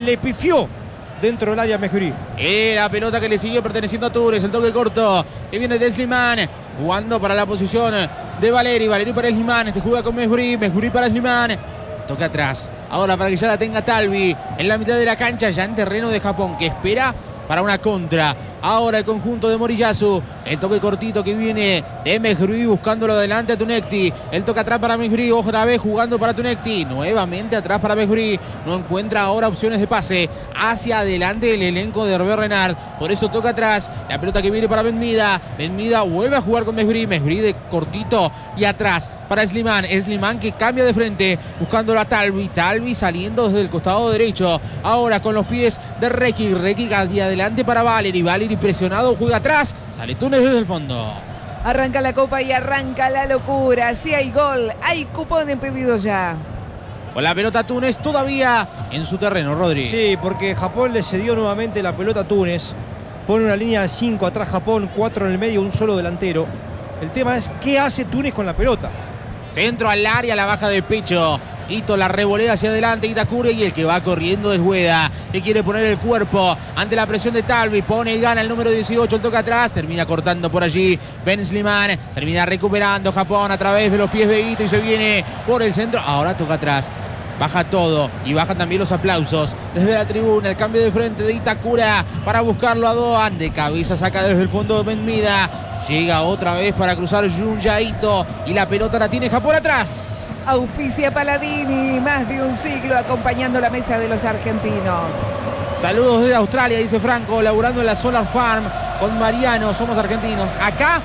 le pifió dentro del área Mejbri. La pelota que le siguió perteneciendo a Túnez. El toque corto que viene de Slimani. Jugando para la posición de Valeri. Valeri para Slimani. Este juega con Mejbri. Mejbri para Slimani. Toque atrás. Ahora para que ya la tenga Talvi. En la mitad de la cancha. Ya en terreno de Japón. Que espera para una contra. Ahora el conjunto de Moriyasu. El toque cortito que viene de Mejbri buscándolo adelante a Tunekti. El toque atrás para Mejbri. Otra vez jugando para Tunekti. Nuevamente atrás para Mejbri. No encuentra ahora opciones de pase. Hacia adelante el elenco de Hervé Renard. Por eso toca atrás. La pelota que viene para Benmida. Benmida vuelve a jugar con Mejbri. Mejbri de cortito y atrás para Slimani. Slimani que cambia de frente. Buscándolo a Talvi. Talvi saliendo desde el costado derecho. Ahora con los pies de Rekic. Rekic hacia adelante para Valeri. Valeri presionado, juega atrás, sale Túnez desde el fondo. Arranca la copa y arranca la locura. Si hay gol, hay cupón en pedido ya. Con la pelota Túnez todavía en su terreno, Rodri. Sí, porque Japón le cedió nuevamente la pelota a Túnez. Pone una línea de 5 atrás Japón, 4 en el medio, un solo delantero. El tema es, ¿qué hace Túnez con la pelota? Centro al área, la baja de pecho. Ito la revolea hacia adelante, Itakure, y el que va corriendo es Ueda, que quiere poner el cuerpo ante la presión de Talvi. Pone y gana el número 18, el toque atrás, termina cortando por allí Ben Slimani, termina recuperando Japón a través de los pies de Ito y se viene por el centro. Ahora toca atrás. Baja todo y bajan también los aplausos desde la tribuna. El cambio de frente de Itakura para buscarlo a Doan. De cabeza saca desde el fondo Benmida. Llega otra vez para cruzar Junya Ito y la pelota la tiene Japón atrás. Auspicia Paladini, más de un siglo acompañando la mesa de los argentinos. Saludos desde Australia, dice Franco, laburando en la Solar Farm con Mariano. Somos argentinos. Acá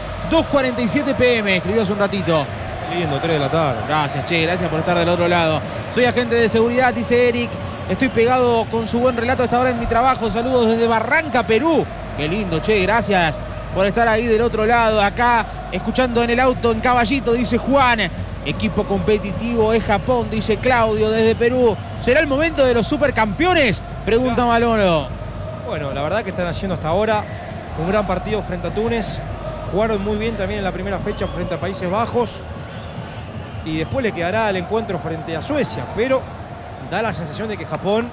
2:47 PM, escribió hace un ratito. Lindo, 3 de la tarde. Gracias, che, gracias por estar del otro lado. Soy agente de seguridad, dice Eric. Estoy pegado con su buen relato hasta ahora en mi trabajo. Saludos desde Barranca, Perú. Qué lindo, che, gracias por estar ahí del otro lado. Acá, escuchando en el auto en Caballito, dice Juan. Equipo competitivo es Japón, dice Claudio desde Perú. ¿Será el momento de los supercampeones? Pregunta Malolo. Bueno, la verdad que están haciendo hasta ahora un gran partido frente a Túnez. Jugaron muy bien también en la primera fecha frente a Países Bajos. Y después le quedará el encuentro frente a Suecia. Pero da la sensación de que Japón,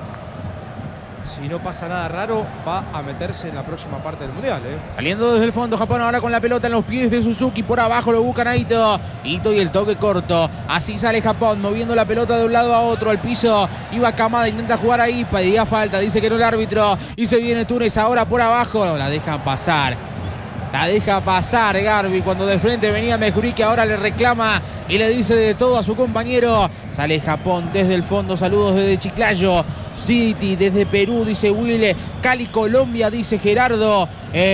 si no pasa nada raro, va a meterse en la próxima parte del Mundial. Saliendo desde el fondo, Japón ahora con la pelota en los pies de Suzuki. Por abajo lo buscan a Ito. Ito y el toque corto. Así sale Japón, moviendo la pelota de un lado a otro. Al piso iba Kamada, intenta jugar ahí. Pedía falta, dice que no el árbitro. Y se viene Túnez ahora por abajo. La dejan pasar. La deja pasar Garbi cuando de frente venía Mejbri, que ahora le reclama y le dice de todo a su compañero. Sale Japón desde el fondo. Saludos desde Chiclayo City, desde Perú, dice Will. Cali, Colombia, dice Gerardo.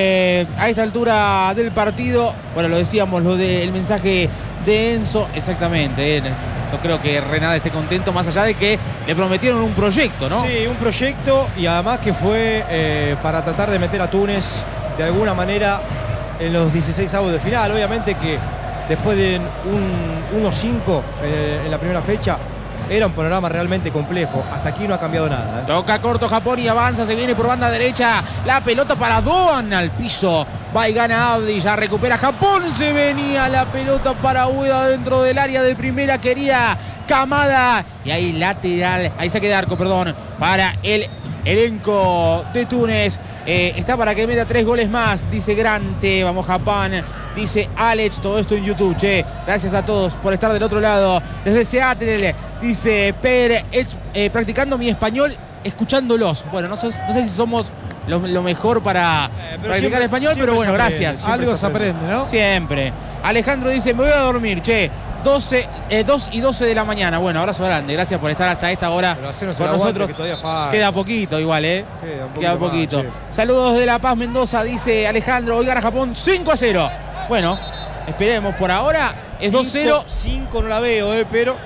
A esta altura del partido, bueno, lo decíamos, lo del mensaje de Enzo, exactamente. No creo que Renard esté contento, más allá de que le prometieron un proyecto, ¿no? Sí, un proyecto, y además que fue para tratar de meter a Túnez de alguna manera en los 16avos de final. Obviamente que después de un 1-5 en la primera fecha, era un panorama realmente complejo. Hasta aquí no ha cambiado nada. Toca corto Japón y avanza, se viene por banda derecha. La pelota para Doan al piso. Va y gana Abdi, ya recupera Japón. Se venía la pelota para Ueda dentro del área de primera. Quería Kamada. Y ahí lateral, ahí saque de arco, perdón, para el elenco de Túnez. Está para que meta 3 goles más, dice Grante. Vamos Japón, dice Alex. Todo esto en YouTube, che. Gracias a todos por estar del otro lado. Desde Seattle, dice Per, practicando mi español, escuchándolos. Bueno, no sé si somos lo mejor para practicar español, pero bueno, gracias. Algo se aprende, ¿no? Siempre. Alejandro dice, me voy a dormir, che. 2 y 12 de la mañana. Bueno, abrazo grande. Gracias por estar hasta esta hora con nosotros. Queda poquito igual, Queda poquito. Más, sí. Saludos de La Paz, Mendoza, dice Alejandro. Hoy gana Japón 5-0. Bueno, esperemos. Por ahora es 2-0. 5 no la veo, pero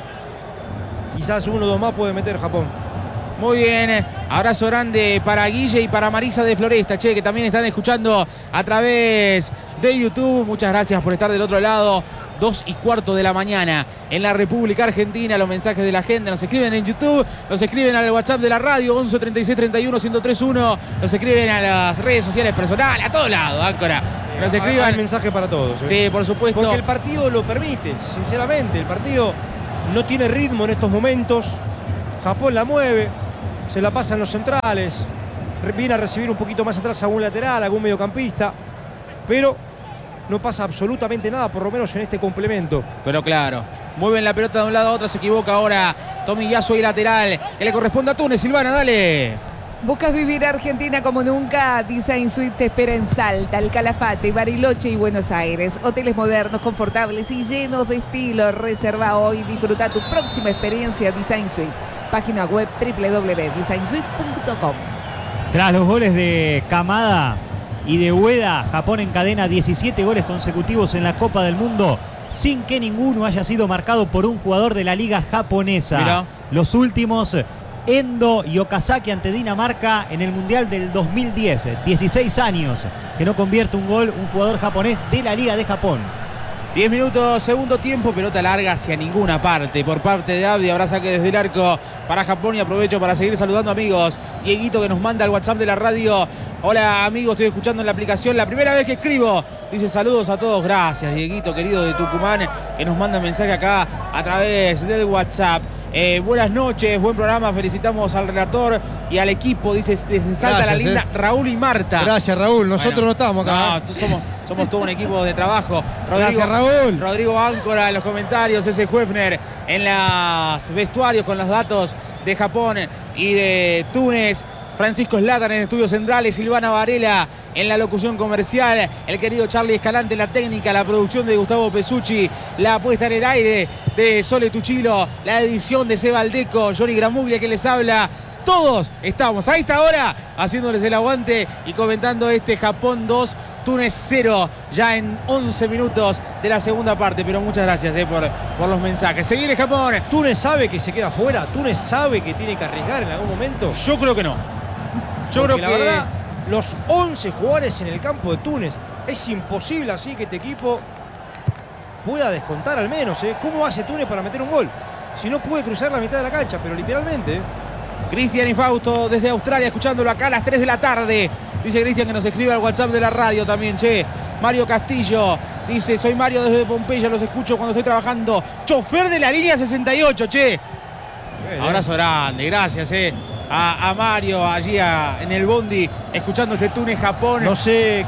quizás 1 o 2 más puede meter Japón. Muy bien, abrazo grande para Guille y para Marisa de Floresta, che, que también están escuchando a través de YouTube. Muchas gracias por estar del otro lado. 2:15 de la mañana en la República Argentina. Los mensajes de la gente nos escriben en YouTube, nos escriben al WhatsApp de la radio 11 36 31 1031, nos escriben a las redes sociales personales, a todos lados, Áncora. Nos escriban. Hay mensaje para todos. Sí, por supuesto. Porque el partido lo permite, sinceramente. El partido no tiene ritmo en estos momentos. Japón la mueve. se la pasan los centrales, viene a recibir un poquito más atrás a algún lateral, algún mediocampista, pero no pasa absolutamente nada, por lo menos en este complemento. Pero claro, mueven la pelota de un lado a otro, se equivoca ahora Tomiyasu y lateral, que le corresponde a Túnez. Silvana, dale. ¿Buscas vivir Argentina como nunca? Design Suite te espera en Salta, El Calafate, Bariloche y Buenos Aires. Hoteles modernos, confortables y llenos de estilo. Reserva hoy y disfruta tu próxima experiencia Design Suite. Página web www.designsuite.com. Tras los goles de Kamada y de Ueda, Japón encadena 17 goles consecutivos en la Copa del Mundo sin que ninguno haya sido marcado por un jugador de la liga japonesa. Mirá. Los últimos, Endo y Okazaki ante Dinamarca en el Mundial del 2010. 16 años que no convierte un gol un jugador japonés de la Liga de Japón. 10 minutos, segundo tiempo, pelota larga hacia ninguna parte por parte de Abdi. Habrá saque desde el arco para Japón y aprovecho para seguir saludando amigos. Dieguito que nos manda al WhatsApp de la radio. Hola amigos, estoy escuchando en la aplicación, la primera vez que escribo. Dice saludos a todos, gracias Dieguito querido de Tucumán, que nos manda mensaje acá a través del WhatsApp. Buenas noches, buen programa, felicitamos al relator y al equipo, dice desde Salta. Gracias, la linda Raúl y Marta. Gracias Raúl, nosotros no estamos acá. No, somos todo un equipo de trabajo. Gracias Raúl. Rodrigo Áncora en los comentarios, ese Huefner en los vestuarios con los datos de Japón y de Túnez. Francisco Zlatan en estudios centrales, Silvana Varela en la locución comercial, el querido Charlie Escalante en la técnica, la producción de Gustavo Pesucci, la puesta en el aire de Sole Tuchilo, la edición de Seba Aldeco, Johnny Gramuglia que les habla. Todos estamos a esta hora haciéndoles el aguante y comentando este Japón 2, Túnez 0, ya en 11 minutos de la segunda parte. Pero muchas gracias por los mensajes. Se viene Japón. ¿Túnez sabe que se queda fuera? ¿Túnez sabe que tiene que arriesgar en algún momento? Yo creo que no. Yo creo que la verdad, los 11 jugadores en el campo de Túnez, es imposible así que este equipo pueda descontar al menos. ¿Cómo hace Túnez para meter un gol? Si no puede cruzar la mitad de la cancha, pero literalmente. Cristian y Fausto desde Australia, escuchándolo acá a las 3 de la tarde. Dice Cristian que nos escribe al WhatsApp de la radio también, che. Mario Castillo dice, soy Mario desde Pompeya, los escucho cuando estoy trabajando. Chofer de la línea 68, che. Abrazo grande, gracias, a Mario allí en el bondi, escuchando este Túnez-Japón. No sé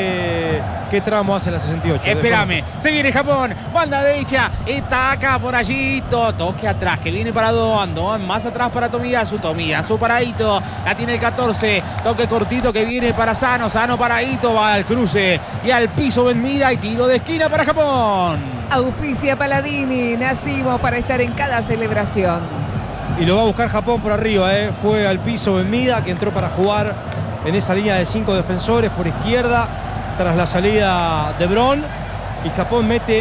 qué tramo hace la 68. Espérame, se viene Japón, banda derecha, está acá por allí, toque atrás, que viene para Doan, más atrás para Tomiyasu para Ito, la tiene el 14, toque cortito que viene para Sano para Ito, va al cruce y al piso Benmida y tiro de esquina para Japón. Auspicia Paladini, nacimos para estar en cada celebración. Y lo va a buscar Japón por arriba, Fue al piso Benmida, que entró para jugar en esa línea de 5 defensores por izquierda tras la salida de Bron. Y Japón mete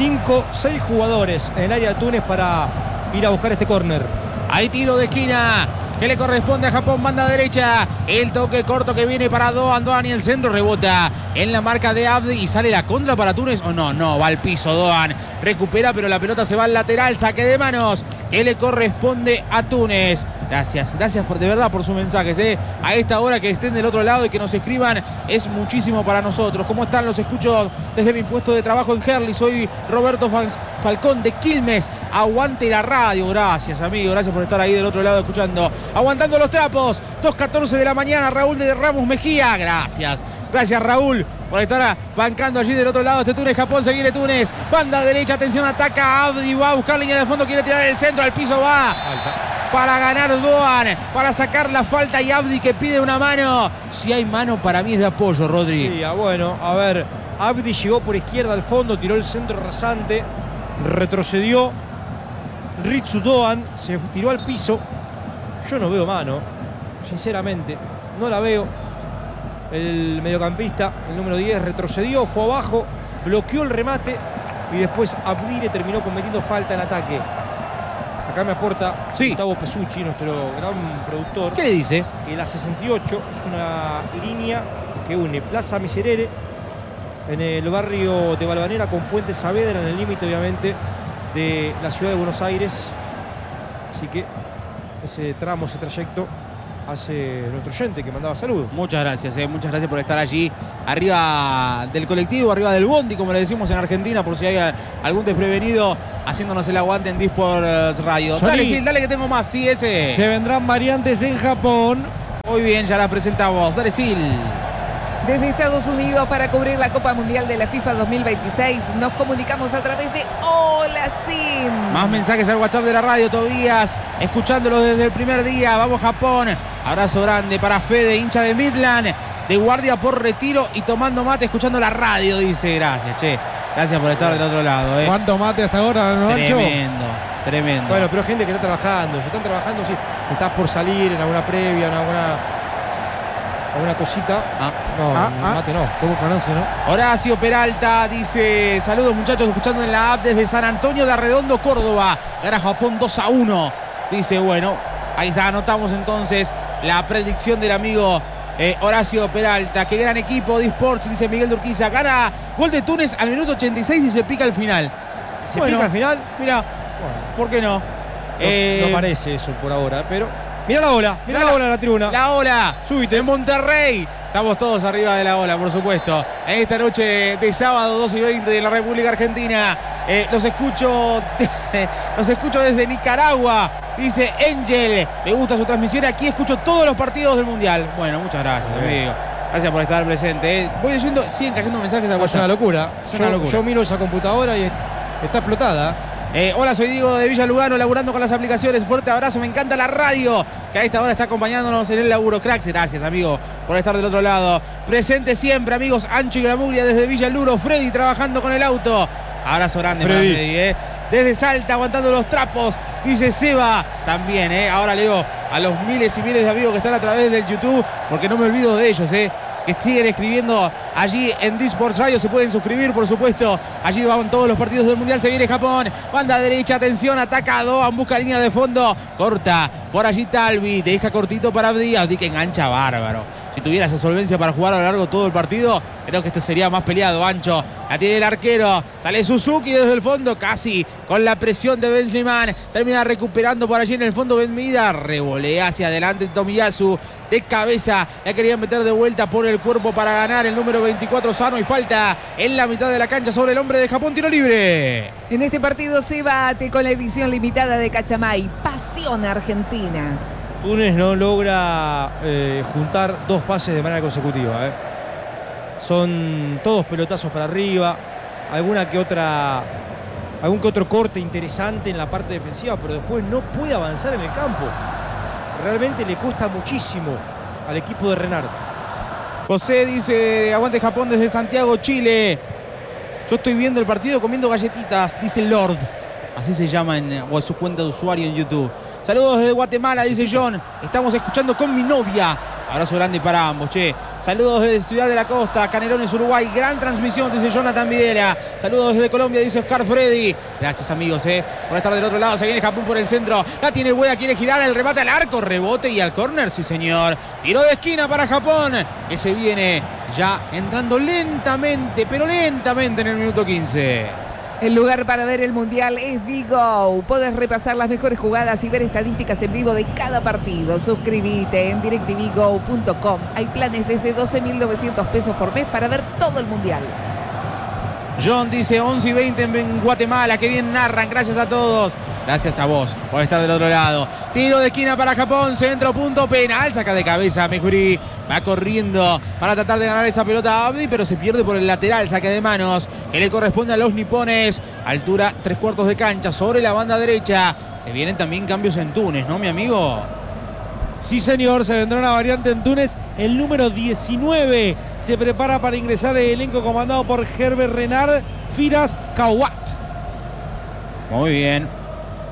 6 jugadores en el área de Túnez para ir a buscar este córner. Hay tiro de esquina que le corresponde a Japón, banda derecha. El toque corto que viene para Doan y el centro rebota en la marca de Abdi y sale la contra para Túnez. O no, va al piso Doan. Recupera, pero la pelota se va al lateral. Saque de manos que le corresponde a Túnez. Gracias de verdad por sus mensajes. A esta hora que estén del otro lado y que nos escriban es muchísimo para nosotros. ¿Cómo están? Los escucho desde mi puesto de trabajo en Herli. Soy Roberto Falcón de Quilmes. Aguante la radio. Gracias, amigo. Gracias por estar ahí del otro lado escuchando. Aguantando los trapos. 2:14 de la mañana. Raúl de Ramos Mejía. Gracias, Raúl, por estar bancando allí del otro lado este Túnez-Japón. Se viene Túnez, banda derecha, atención, ataca Abdi, va a buscar línea de fondo, quiere tirar el centro, al piso va para ganar Doan, para sacar la falta y Abdi que pide una mano. Si hay mano para mí es de apoyo, Rodri. Sí, bueno, a ver, Abdi llegó por izquierda al fondo, tiró el centro rasante, retrocedió, Ritsu Doan se tiró al piso. Yo no veo mano, sinceramente, no la veo. El mediocampista, el número 10, retrocedió, fue abajo, bloqueó el remate y después Abdi le terminó cometiendo falta en ataque. Acá me aporta Gustavo Pesucci, nuestro gran productor. ¿Qué le dice? Que la 68 es una línea que une Plaza Miserere en el barrio de Balvanera con Puente Saavedra, en el límite obviamente de la ciudad de Buenos Aires. Así que ese tramo, ese trayecto hace nuestro oyente que mandaba saludos. Muchas gracias por estar allí, arriba del colectivo, arriba del bondi, como le decimos en Argentina, por si hay algún desprevenido haciéndonos el aguante en Disports Radio. Johnny, Dale, Sil, dale que tengo más, sí, ese. Se vendrán variantes en Japón. Muy bien, ya la presentamos. Dale, Sil. Desde Estados Unidos para cubrir la Copa Mundial de la FIFA 2026 nos comunicamos a través de Hola Sim. Más mensajes al WhatsApp de la radio, Tobías, escuchándolo desde el primer día. Vamos Japón, abrazo grande para Fede, hincha de Midland, de guardia por retiro y tomando mate, escuchando la radio, dice. Gracias, che, gracias por estar del otro lado. ¿Cuánto mate hasta ahora, no, Ancho? Tremendo. Bueno, pero gente que está trabajando, si están trabajando, si estás por salir en alguna previa, en alguna cosita. Mate no. ¿Cómo conoce, no? Horacio Peralta dice: saludos muchachos, escuchando en la app desde San Antonio de Arredondo, Córdoba. Gana Japón 2-1. Dice, bueno, ahí está, anotamos entonces la predicción del amigo Horacio Peralta. Qué gran equipo de eSports, dice Miguel de Urquiza. Gana gol de Túnez al minuto 86 y se pica al final. ¿Se pica al final? Mira, Bueno, ¿por qué no? no parece eso por ahora, pero... Mirá la ola de la tribuna. La ola, súbite, en Monterrey. Estamos todos arriba de la ola, por supuesto. En esta noche de sábado, 2:20 de la República Argentina. Los escucho desde Nicaragua. Dice Angel, me gusta su transmisión. Aquí escucho todos los partidos del Mundial. Bueno, muchas gracias, amigo. Gracias por estar presente. Voy leyendo, siguen cayendo mensajes al Es WhatsApp. una locura. Es una locura. Yo miro esa computadora y está explotada. Hola, soy Diego de Villa Lugano, laburando con las aplicaciones. Fuerte abrazo, me encanta la radio, que a esta hora está acompañándonos en el laburo. Cracks, gracias, amigo, por estar del otro lado. Presente siempre, amigos, Ancho y Gramuria desde Villa Luro. Freddy trabajando con el auto. Abrazo grande para Freddy, Desde Salta, aguantando los trapos, dice Seba. También, ahora leo a los miles y miles de amigos que están a través del YouTube, porque no me olvido de ellos, que siguen escribiendo allí en Disports Radio. Se pueden suscribir, por supuesto. Allí van todos los partidos del Mundial. Se viene Japón. Banda derecha, atención, ataca Doan, busca línea de fondo. Corta por allí Talvi. Deja cortito para Abdi. Abdi que engancha bárbaro. Si tuviera esa solvencia para jugar a lo largo de todo el partido, creo que esto sería más peleado, Ancho. La tiene el arquero. Sale Suzuki desde el fondo, casi con la presión de Ben Sliman. Termina recuperando por allí en el fondo Ben Mida. Revolea hacia adelante Tomiyasu. De cabeza, la querían meter de vuelta por el cuerpo para ganar el número 24 Sano, y falta en la mitad de la cancha sobre el hombre de Japón. Tiro libre. En este partido se bate con la edición limitada de Cachamay. Pasión Argentina. Túnez no logra juntar dos pases de manera consecutiva. Son todos pelotazos para arriba. Algún que otro corte interesante en la parte defensiva, pero después no puede avanzar en el campo. Realmente le cuesta muchísimo al equipo de Renard. José dice: aguante Japón desde Santiago, Chile. Yo estoy viendo el partido comiendo galletitas, dice Lord. Así se llama en su cuenta de usuario en YouTube. Saludos desde Guatemala, dice John. Estamos escuchando con mi novia. Abrazo grande para ambos, che. Saludos desde Ciudad de la Costa, Canelones, Uruguay. Gran transmisión, dice Jonathan Videla. Saludos desde Colombia, dice Oscar Freddy. Gracias, amigos, por estar del otro lado. Se viene Japón por el centro. La tiene Hueda, quiere girar el remate al arco. Rebote y al córner, sí, señor. Tiro de esquina para Japón, que se viene ya entrando lentamente, pero lentamente en el minuto 15. El lugar para ver el Mundial es Digo. Podés repasar las mejores jugadas y ver estadísticas en vivo de cada partido. Suscríbete en directvgo.com. Hay planes desde 12.900 pesos por mes para ver todo el Mundial. John dice 11:20 en Guatemala. Que bien narran, gracias a todos. Gracias a vos por estar del otro lado. Tiro de esquina para Japón, centro, punto, penal. Saca de cabeza Mejuri. Va corriendo para tratar de ganar esa pelota a Abdi, pero se pierde por el lateral. Saque de manos que le corresponde a los nipones. Altura 3/4 de cancha sobre la banda derecha. Se vienen también cambios en Túnez, ¿no, mi amigo? Sí, señor, se vendrá una variante en Túnez. El número 19 se prepara para ingresar el elenco comandado por Herbert Renard, Firas Kawat. Muy bien.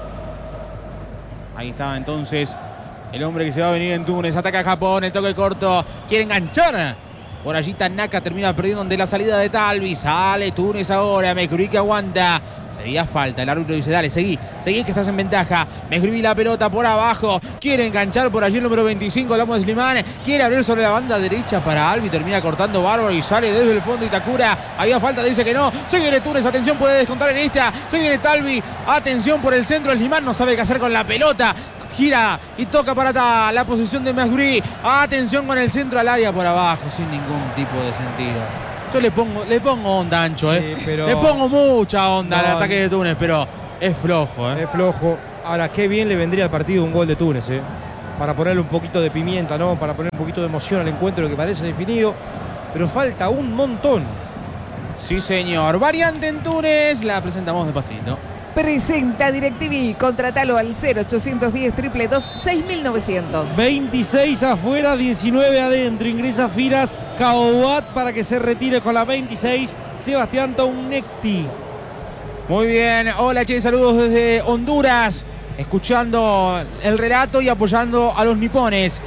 Ahí estaba entonces el hombre que se va a venir en Túnez. Ataca a Japón, el toque corto. Quiere enganchar. Por allí Tanaka termina perdiendo ante la salida de Talvi. Sale Túnez ahora. Mejuri que aguanta. Pedía falta. El árbitro dice: dale, seguí que estás en ventaja. Mejuri la pelota por abajo. Quiere enganchar por allí el número 25. Hablamos de Slimane. Quiere abrir sobre la banda derecha para Albi. Termina cortando bárbaro y sale desde el fondo Itakura. Había falta, dice que no. Se viene Túnez. Atención, puede descontar en esta. Se viene Talvi. Atención por el centro. Slimane no sabe qué hacer con la pelota. gira y toca para la posición de Mesguri. Atención con el centro al área por abajo, sin ningún tipo de sentido. Yo le pongo onda, Ancho, Sí, pero... Le pongo mucha onda al ataque de Túnez, pero es flojo, Es flojo. Ahora, qué bien le vendría al partido un gol de Túnez, para ponerle un poquito de pimienta, ¿no? Para poner un poquito de emoción al encuentro que parece definido. Pero falta un montón. Sí, señor. Variante en Túnez, la presentamos despacito. Presenta DirecTV, contratalo al 0810 222 6900. 26 afuera, 19 adentro. Ingresa Firas Caobat para que se retire con la 26. Sebastián Tounecti. Muy bien. Hola, che, saludos desde Honduras. Escuchando el relato y apoyando a los nipones.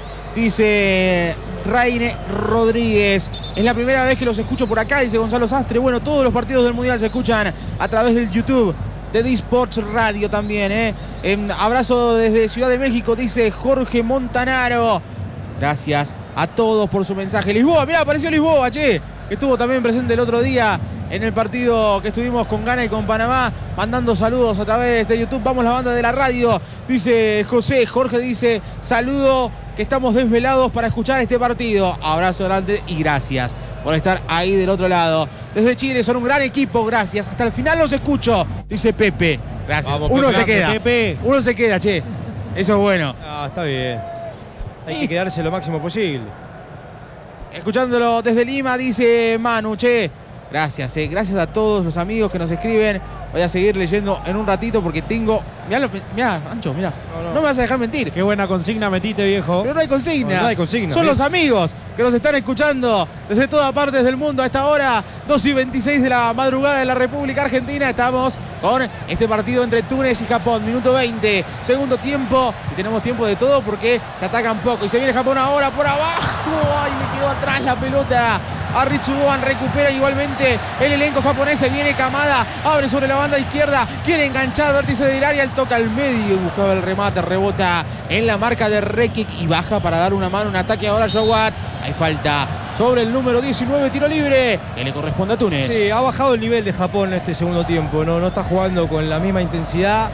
Dice Raine Rodríguez. Es la primera vez que los escucho por acá, dice Gonzalo Sastre. Bueno, todos los partidos del Mundial se escuchan a través del YouTube de D-Sports Radio también, abrazo desde Ciudad de México, dice Jorge Montanaro. Gracias a todos por su mensaje. Lisboa, mirá, apareció Lisboa, che, que estuvo también presente el otro día en el partido que estuvimos con Ghana y con Panamá, mandando saludos a través de YouTube. Vamos la banda de la radio, dice José. Jorge dice, saludo, que estamos desvelados para escuchar este partido. Abrazo grande y gracias por estar ahí del otro lado. Desde Chile son un gran equipo, gracias. Hasta el final los escucho, dice Pepe. Gracias. Vamos, Uno Pepe, se queda. Pepe. Uno se queda, che. Eso es bueno. Ah, está bien. Hay que quedarse lo máximo posible. Escuchándolo desde Lima, dice Manu, che. Gracias, gracias a todos los amigos que nos escriben. Voy a seguir leyendo en un ratito porque tengo... Mirá, Ancho, mirá. No me vas a dejar mentir. Qué buena consigna metiste, viejo. Pero no hay consignas. No hay consignas, Son ¿sí? los amigos que nos están escuchando desde todas partes del mundo a esta hora, 2:26 de la madrugada de la República Argentina. Estamos con este partido entre Túnez y Japón. Minuto 20, segundo tiempo. Y tenemos tiempo de todo porque se atacan poco. Y se viene Japón ahora por abajo. ¡Ay, le quedó atrás la pelota! A Ritsudoan recupera igualmente el elenco japonés. Se viene Kamada, abre sobre la banda izquierda, quiere enganchar vértice del área, él toca al medio y buscaba el remate, rebota en la marca de Rekic y baja para dar una mano, un ataque ahora Jawad. Hay falta sobre el número 19, tiro libre, que le corresponde a Túnez. Sí, ha bajado el nivel de Japón en este segundo tiempo, no está jugando con la misma intensidad,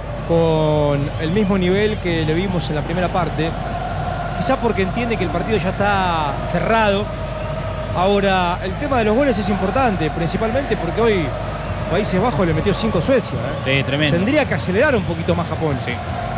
con el mismo nivel que le vimos en la primera parte. Quizá porque entiende que el partido ya está cerrado. Ahora, el tema de los goles es importante, principalmente porque hoy Países Bajos le metió 5 a Suecia. Sí, tremendo. Tendría que acelerar un poquito más Japón. Sí.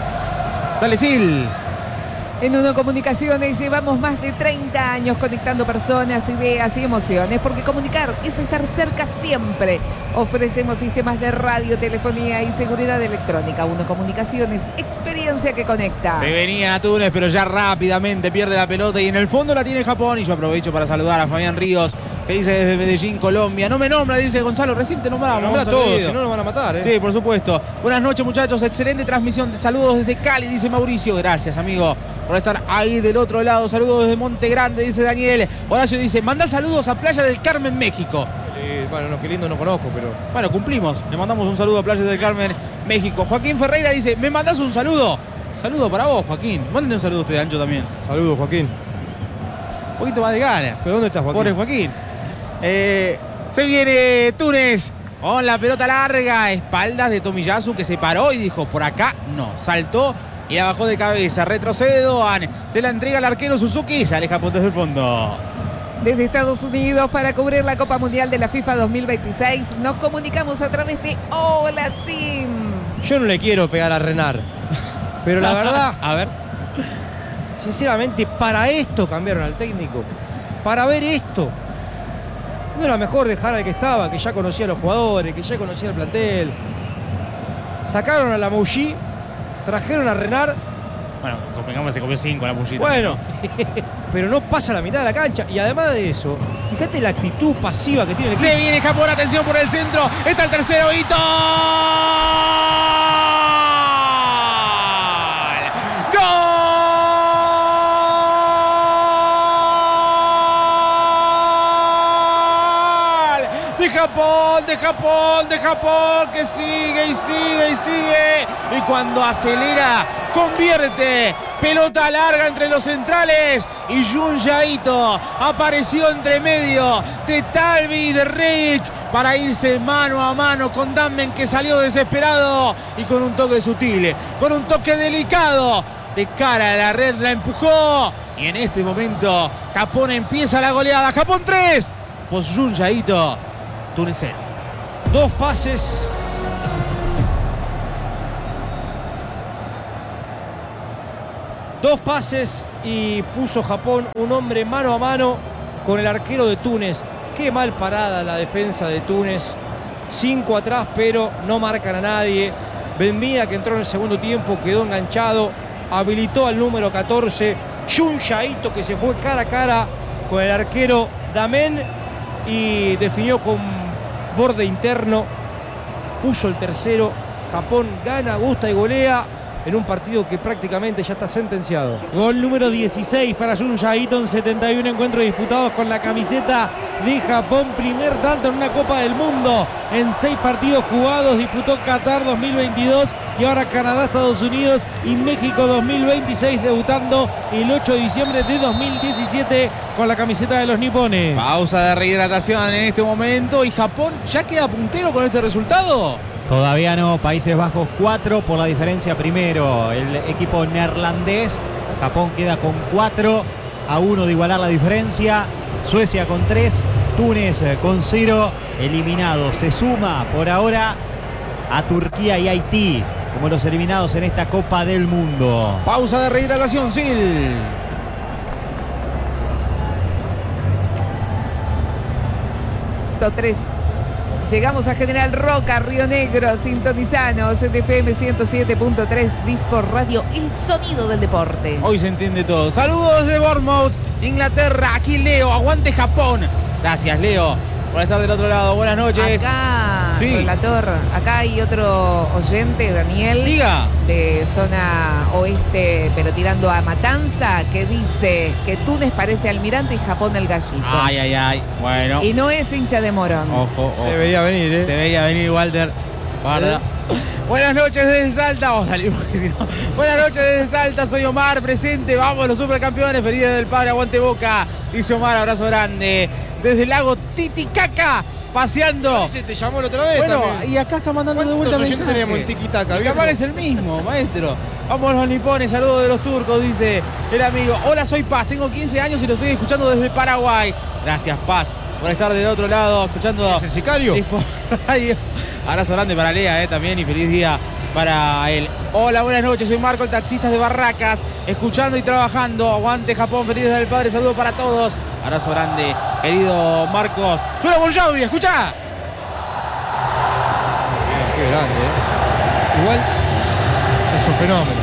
Dale, Sil. En Uno Comunicaciones llevamos más de 30 años conectando personas, ideas y emociones, porque comunicar es estar cerca siempre. Ofrecemos sistemas de radio, telefonía y seguridad electrónica. Uno Comunicaciones, experiencia que conecta. Se venía a Túnez, pero ya rápidamente pierde la pelota y en el fondo la tiene Japón. Y yo aprovecho para saludar a Fabián Ríos, que dice desde Medellín, Colombia. No me nombra, dice Gonzalo, recién te nombramos. Nombra todos, si no nos van a matar. Sí, por supuesto. Buenas noches, muchachos. Excelente transmisión. Saludos desde Cali, dice Mauricio. Gracias, amigo, por estar ahí del otro lado. Saludos desde Monte Grande, dice Daniel. Horacio dice, manda saludos a Playa del Carmen, México. Bueno, no, qué lindo no conozco, pero... Bueno, cumplimos. Le mandamos un saludo a Playa del Carmen, México. Joaquín Ferreira dice, ¿me mandás un saludo? Saludo para vos, Joaquín. Mándenle un saludo a usted, Ancho, también. Saludos, Joaquín. Un poquito más de gana. ¿Pero dónde estás, Joaquín? Pobre Joaquín. Se viene Túnez con la pelota larga. Espaldas de Tomiyasu, que se paró y dijo, por acá no. Saltó y la bajó de cabeza. Retrocede Doan. Se la entrega al arquero Suzuki y sale Japón desde el fondo. Desde Estados Unidos para cubrir la Copa Mundial de la FIFA 2026 nos comunicamos a través de Hola Sim. Yo no le quiero pegar a Renard, pero la verdad, A ver. sinceramente, para esto cambiaron al técnico. Para ver esto. ¿No era mejor dejar al que estaba, que ya conocía a los jugadores, que ya conocía el plantel? Sacaron a la Mouchi, trajeron a Renard. Bueno, Copenhague se comió 5 la pullita. Bueno, pero no pasa la mitad de la cancha. Y además de eso, fíjate la actitud pasiva que tiene el equipo. Se viene Japón, atención por el centro. Está el tercero, hito. De Japón, que sigue y sigue y sigue. Y cuando acelera, convierte. Pelota larga entre los centrales. Y Jun Yaito apareció entre medio de Talvi y de Reik. para irse mano a mano con Dahmen, que salió desesperado y con un toque sutil, con un toque delicado de cara a la red, la empujó y en este momento Japón empieza la goleada. Japón 3, Posyun Yaito, Túnez 0. Dos pases. Dos pases y puso Japón un hombre mano a mano con el arquero de Túnez. Qué mal parada la defensa de Túnez. 5 atrás, pero no marcan a nadie. Benmia, que entró en el segundo tiempo, quedó enganchado. Habilitó al número 14, Jun Yaito, que se fue cara a cara con el arquero Dahmen y definió con borde interno. Puso el tercero. Japón gana, gusta y golea en un partido que prácticamente ya está sentenciado. Gol número 16 para Jun Yaito en 71 encuentros disputados con la camiseta de Japón. Primer tanto en una Copa del Mundo en 6 partidos jugados. Disputó Qatar 2022 y ahora Canadá, Estados Unidos y México 2026, debutando el 8 de diciembre de 2017 con la camiseta de los nipones. Pausa de rehidratación en este momento y Japón ya queda puntero con este resultado. Todavía no, Países Bajos 4 por la diferencia primero. El equipo neerlandés, Japón queda con 4-1 de igualar la diferencia. Suecia con 3, Túnez con 0, eliminado. Se suma por ahora a Turquía y Haití como los eliminados en esta Copa del Mundo. Pausa de rehidratación, Sil. Tres. Llegamos a General Roca, Río Negro, sintonizanos en FM 107.3, Dispor Radio, el sonido del deporte. Hoy se entiende todo. Saludos de Bournemouth, Inglaterra. Aquí Leo, aguante Japón. Gracias, Leo, por estar del otro lado. Buenas noches. Acá, Sí. relator, acá hay otro oyente, Daniel, Diga. de zona oeste, pero tirando a Matanza, que dice que Túnez parece Almirante y Japón el Gallito. Ay, ay, ay. Bueno. Y no es hincha de Morón. Ojo, ojo. Se veía venir, ¿eh? Se veía venir, Walter. Guarda. Buenas noches desde Salta. Vamos a salir porque si no. Buenas noches desde Salta. Soy Omar, presente. Vamos, los supercampeones. Feliz Día del Padre. Aguante Boca. Dice Omar, abrazo grande. Desde el lago Titicaca, paseando. Ese te llamó la otra vez. Bueno, también. y acá está mandando de vuelta oyentes mensaje. tenemos en Tiki-Taka, Y viejo? capaz es el mismo, maestro. Vamos los nipones, saludos de los turcos, dice el amigo. Hola, soy Paz, tengo 15 años y lo estoy escuchando desde Paraguay. Gracias, Paz, por estar del otro lado, escuchando. ¿Es el sicario? Dispor Radio. Abrazo grande para Lea, también, y feliz día para él. Hola, buenas noches, soy Marco, el taxista de Barracas, escuchando y trabajando. Aguante Japón, feliz Día del Padre, saludos para todos. Abrazo grande, querido Marcos. Suena Bon Jovi, escuchá. Qué grande, ¿eh? Igual es un fenómeno.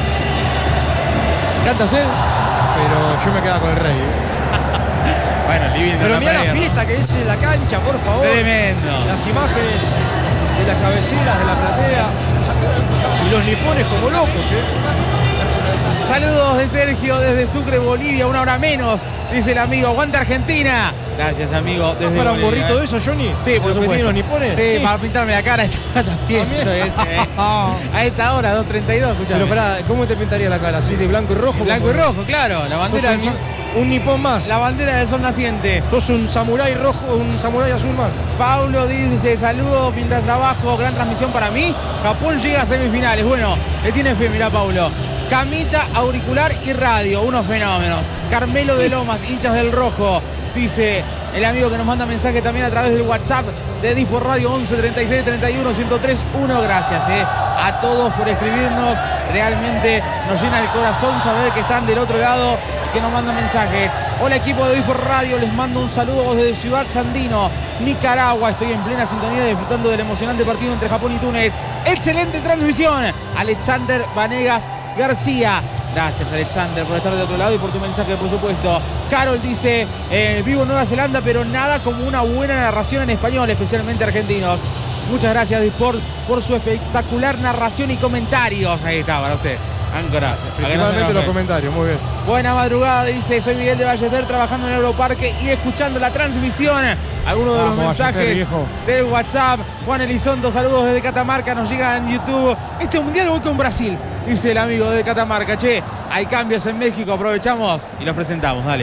¿Canta usted? Pero yo me quedaba con el rey, ¿eh? Bueno, living Pero mira la fiesta que es en la cancha, por favor. Tremendo. Las imágenes de las cabeceras, de la platea. Y los nipones como locos, ¿eh? Saludos de Sergio desde Sucre, Bolivia, 1 hora menos, dice el amigo. Aguanta Argentina. Gracias, amigo. Desde ¿Para un Bolivia, gorrito de eso, Johnny? Sí, por ¿Lo que supuesto. tienen los nipones? Sí, para pintarme la cara está también. A esta hora, 2:32, escuchame. Pero pará, ¿cómo te pintaría la cara? ¿Así de blanco y rojo? Blanco y Como- rojo, claro. La bandera del Sos sol, un nipón más. la bandera del sol naciente. Sos un samurái rojo, un samurái azul más. Paulo dice, saludos mientras trabajo, gran transmisión para mí. Japón llega a semifinales. Bueno, le tiene fe, mirá, Paulo. Camita, auricular y radio, unos fenómenos. Carmelo de Lomas, hinchas del rojo, dice el amigo que nos manda mensaje también a través del WhatsApp de Dispor Radio 11 36 31 103 1. Gracias a todos por escribirnos. Realmente nos llena el corazón saber que están del otro lado y que nos mandan mensajes. Hola, equipo de Dispor Radio, les mando un saludo desde Ciudad Sandino, Nicaragua. Estoy en plena sintonía disfrutando del emocionante partido entre Japón y Túnez. Excelente transmisión. Alexander Vanegas García. Gracias, Alexander, por estar del otro lado y por tu mensaje, por supuesto. Carol dice, vivo en Nueva Zelanda, pero nada como una buena narración en español, especialmente argentinos. Muchas gracias, Disport, por su espectacular narración y comentarios. Ahí está, para usted. Áncora. Principalmente los comentarios, muy bien. Buena madrugada, dice, soy Miguel de Ballester, trabajando en el Europarque y escuchando la transmisión. Algunos de los Vamos, mensajes Ballester, viejo. del WhatsApp. Juan Elizondo, saludos desde Catamarca, nos llega en YouTube. Este mundial voy con Brasil, dice el amigo de Catamarca. Che, hay cambios en México, aprovechamos y los presentamos, dale.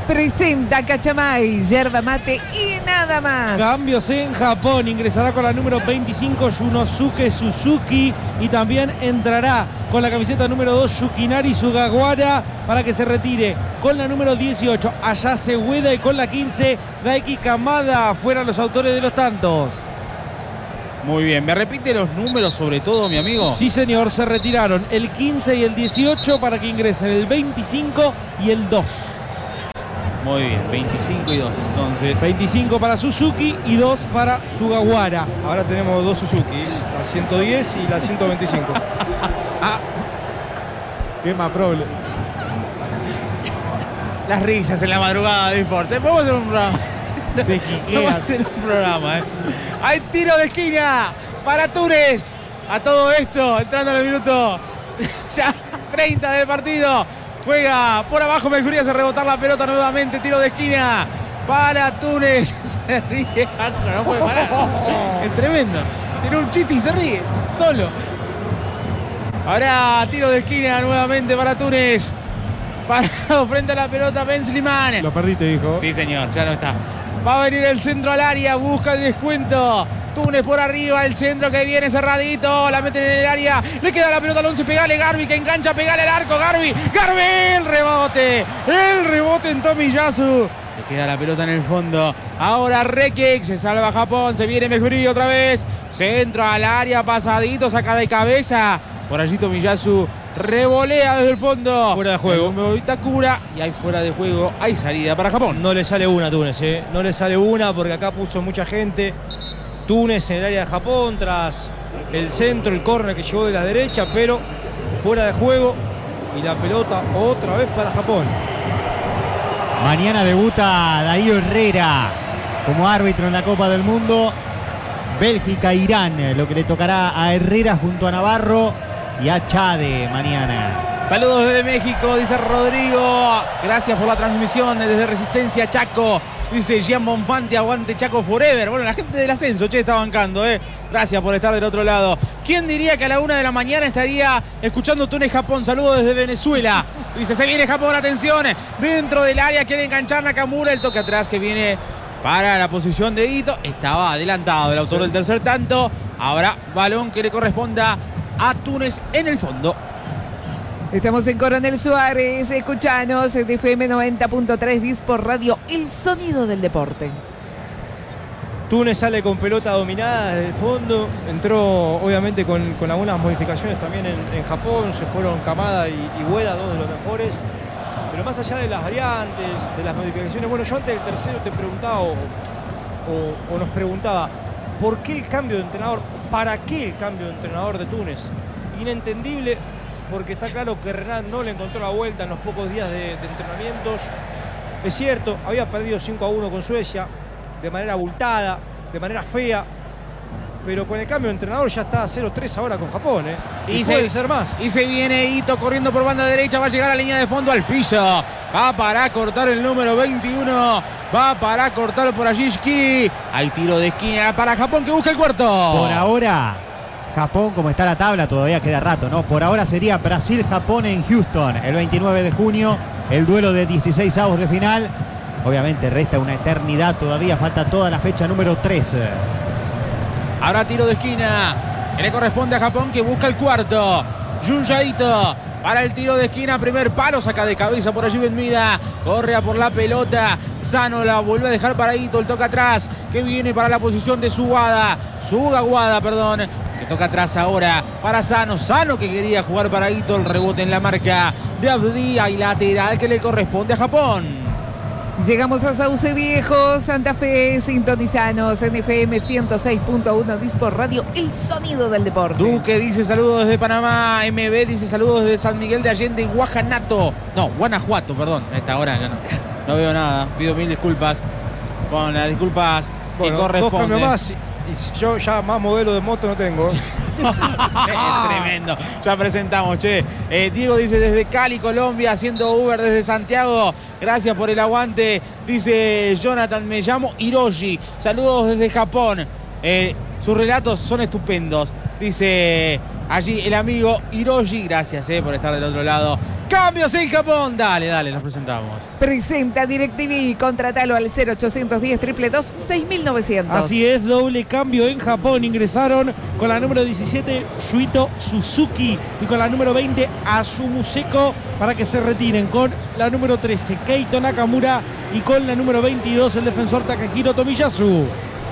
presenta Cachamay, yerba mate y nada más. Cambios en Japón. Ingresará con la número 25 Yunosuke Suzuki y también entrará con la camiseta número 2 Yukinari Sugawara para que se retire con la número 18 Ayase Ueda y con la 15 Daiki Kamada. Fueran los autores de los tantos. Muy bien, ¿me repite los números sobre todo, mi amigo? Sí, señor, se retiraron el 15 y el 18 para que ingresen el 25 y el 2. Muy bien, 25 y 2 entonces. 25 para Suzuki y 2 para Sugawara. Ahora tenemos dos Suzuki, la 110 y la 125. Qué más problema. Las risas en la madrugada de Sports. Podemos hacer un programa. Se Vamos a jiquea. hacer un programa, Hay tiro de esquina para Túnez. A todo esto, entrando en el minuto ya 30 del partido. Juega por abajo, Mejuri hace rebotar la pelota nuevamente. Tiro de esquina para Túnez. Se ríe, no puede parar. Es tremendo. Tiene un chiste y se ríe, solo. Ahora tiro de esquina nuevamente para Túnez. Parado frente a la pelota Ben Slimane. Lo perdiste, hijo. Sí, señor, ya no está. Va a venir el centro al área, busca el descuento. Túnez por arriba, el centro que viene cerradito. La meten en el área. Le queda la pelota al 11. Pegale Garbi que engancha, pegale al arco. Garbi, el rebote. El rebote en Tomiyasu. Le queda la pelota en el fondo. Ahora Rekik, se salva Japón. Se viene Mejuri otra vez. Centro al área, pasadito, saca de cabeza. Por allí Tomiyasu revolea desde el fondo. Fuera de juego. Itakura y hay fuera de juego. Hay salida para Japón. No le sale una a Túnez, no le sale una porque acá puso mucha gente. Túnez en el área de Japón tras el centro, el córner que llegó de la derecha, pero fuera de juego y la pelota otra vez para Japón. Mañana debuta Darío Herrera como árbitro en la Copa del Mundo. Bélgica-Irán, lo que le tocará a Herrera junto a Navarro y a Chade mañana. Saludos desde México, dice Rodrigo. Gracias por la transmisión desde Resistencia Chaco. Dice Gian Bonfante, aguante Chaco forever. Bueno, la gente del ascenso, está bancando, Gracias por estar del otro lado. ¿Quién diría que a la 1 de la mañana estaría escuchando Túnez-Japón? Saludos desde Venezuela. Dice, se viene Japón, atención. Dentro del área quiere enganchar Nakamura. El toque atrás que viene para la posición de Ito. Estaba adelantado el autor del tercer tanto. Ahora balón que le corresponda a Túnez en el fondo. Estamos en Coronel Suárez, escuchanos de FM 90.3 Disport Radio, el sonido del deporte. Túnez sale con pelota dominada desde el fondo, entró obviamente con algunas modificaciones también en Japón, se fueron Kamada y Ueda, dos de los mejores, pero más allá de las variantes, de las modificaciones, bueno, yo antes del tercero te preguntaba o nos preguntaba, ¿por qué el cambio de entrenador? ¿Para qué el cambio de entrenador de Túnez? Inentendible, porque está claro que Renat no le encontró la vuelta en los pocos días de entrenamientos. Es cierto, había perdido 5-1 con Suecia, de manera abultada, de manera fea, pero con el cambio de entrenador ya está 0-3 ahora con Japón, y puede ser más. Y se viene Ito corriendo por banda derecha, va a llegar a la línea de fondo al piso. Va para cortar el número 21, va para cortar por allí Shikiri. Hay tiro de esquina para Japón que busca el cuarto. Por ahora, Japón, como está la tabla, todavía queda rato, ¿no? Por ahora sería Brasil-Japón en Houston, el 29 de junio, el duelo de 16avos de final. Obviamente resta una eternidad todavía, falta toda la fecha número 3. Ahora tiro de esquina que le corresponde a Japón que busca el cuarto. Junja Ito para el tiro de esquina, primer palo, saca de cabeza por allí Benmida, corre a por la pelota, Sano la vuelve a dejar para Ito, el toca atrás que viene para la posición de Sugawara, perdón, que toca atrás ahora para Sano que quería jugar para Ito, el rebote en la marca de Abdía y lateral que le corresponde a Japón. Llegamos a Sauce Viejo, Santa Fe, sintonizanos en FM 106.1 Disport Radio, el sonido del deporte. Duque dice saludos desde Panamá, MB dice saludos desde San Miguel de Allende, Guanajuato, perdón, a esta hora ya no veo nada, pido mil disculpas, con las disculpas que corresponden. Dos cambios más y yo ya más modelo de moto no tengo. Tremendo, ya presentamos, Diego dice desde Cali, Colombia, haciendo Uber desde Santiago, gracias por el aguante, dice Jonathan, me llamo Hiroshi, saludos desde Japón, sus relatos son estupendos, dice allí el amigo Hiroshi, gracias por estar del otro lado. cambios en Japón. Dale, los presentamos. Presenta DirecTV, contratalo al 0810 222 6900. Así es, doble cambio en Japón. Ingresaron con la número 17 Shuito Suzuki y con la número 20 Ayumu Seko para que se retiren. Con la número 13 Keito Nakamura y con la número 22 el defensor Takahiro Tomiyasu.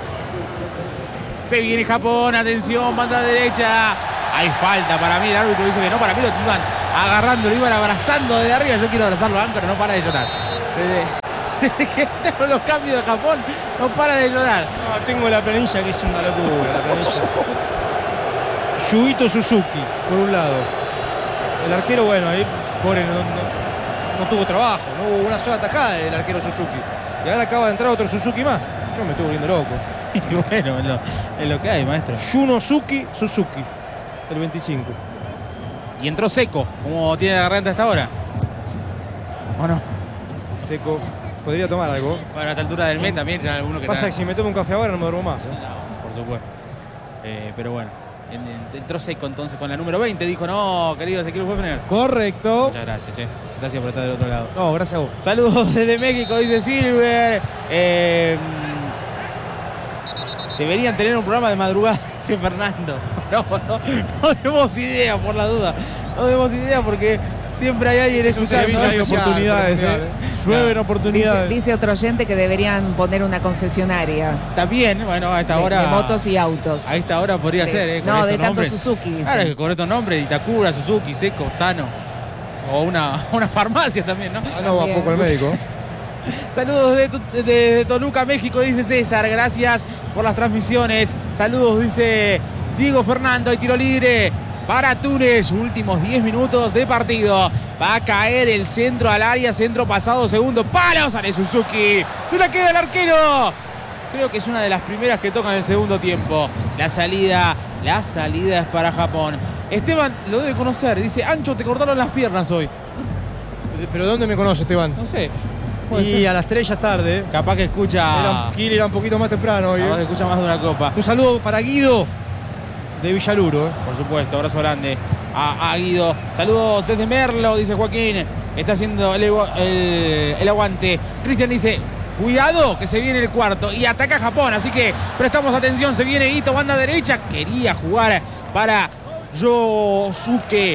Se viene Japón, atención, banda derecha. Hay falta para mí, el árbitro dice que no, para mí lo iban agarrando, lo iban abrazando desde arriba. Yo quiero abrazarlo a Áncora, no para de llorar. Desde que entraron los cambios de Japón, no para de llorar. No, tengo la planilla que es una locura, la planilla. Shuito Suzuki, por un lado. El arquero, bueno, ahí pobre, no tuvo trabajo, no hubo una sola tajada del arquero Suzuki. Y ahora acaba de entrar otro Suzuki más. Yo me estuve volviendo loco. Y bueno, es lo que hay, maestro. Yunosuke Suzuki, el 25. Y entró Seko, como tiene la garganta hasta ahora. ¿O no? Seco, podría tomar algo. Bueno, a esta altura del mes también ya alguno que Pasa que si me tomo un café ahora no me duermo más. No, por supuesto. Pero bueno, entró Seko entonces con la número 20. Dijo, no, querido Ezequiel Hoffner. Correcto. Muchas gracias, che. Gracias por estar del otro lado. No, gracias a vos. Saludos desde México, dice Silver. Deberían tener un programa de madrugada, dice Fernando. No demos idea, por la duda. No demos idea porque siempre hay alguien escuchando. servicio Hay oportunidades, llueven oportunidades. Dice otro oyente que deberían poner una concesionaria También, bueno, a esta hora. de motos y autos. A esta hora podría Sí. ser, con No, de estos tanto nombres. Suzuki, dice. Claro, que con estos nombres, Itakura, Suzuki, Seko, Sano. O una farmacia también, ¿no? Ah, no, va También. poco el médico. Saludos de Toluca, México, dice César. Gracias por las transmisiones. Saludos, dice Diego Fernando. Y tiro libre para Túnez. Últimos 10 minutos de partido. Va a caer el centro al área. Centro pasado, segundo palo. Sale Suzuki. Se la queda el arquero. Creo que es una de las primeras que tocan el segundo tiempo. La salida es para Japón. Esteban lo debe conocer. Dice, Ancho, te cortaron las piernas hoy. ¿Pero dónde me conoce, Esteban? No sé. Puede Y ser. a las 3 ya es tarde. Capaz que escucha. Kili era un poquito más temprano hoy. Capaz que escucha más de una copa. Un saludo para Guido de Villaluro. Por supuesto, abrazo grande a Guido. Saludos desde Merlo, dice Joaquín. Está haciendo el aguante. Cristian dice, cuidado que se viene el cuarto. Y ataca Japón, así que prestamos atención. Se viene Ito, banda derecha. Quería jugar para Yosuke,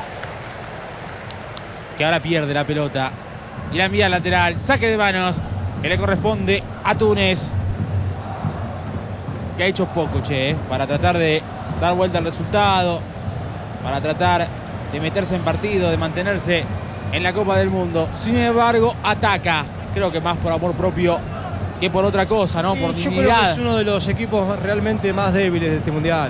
que ahora pierde la pelota. Y la envía al lateral. Saque de manos que le corresponde a Túnez. Que ha hecho poco, para tratar de dar vuelta al resultado, para tratar de meterse en partido, de mantenerse en la Copa del Mundo. Sin embargo, ataca. Creo que más por amor propio que por otra cosa, ¿no? Por Yo creo que dignidad. es uno de los equipos realmente más débiles de este mundial.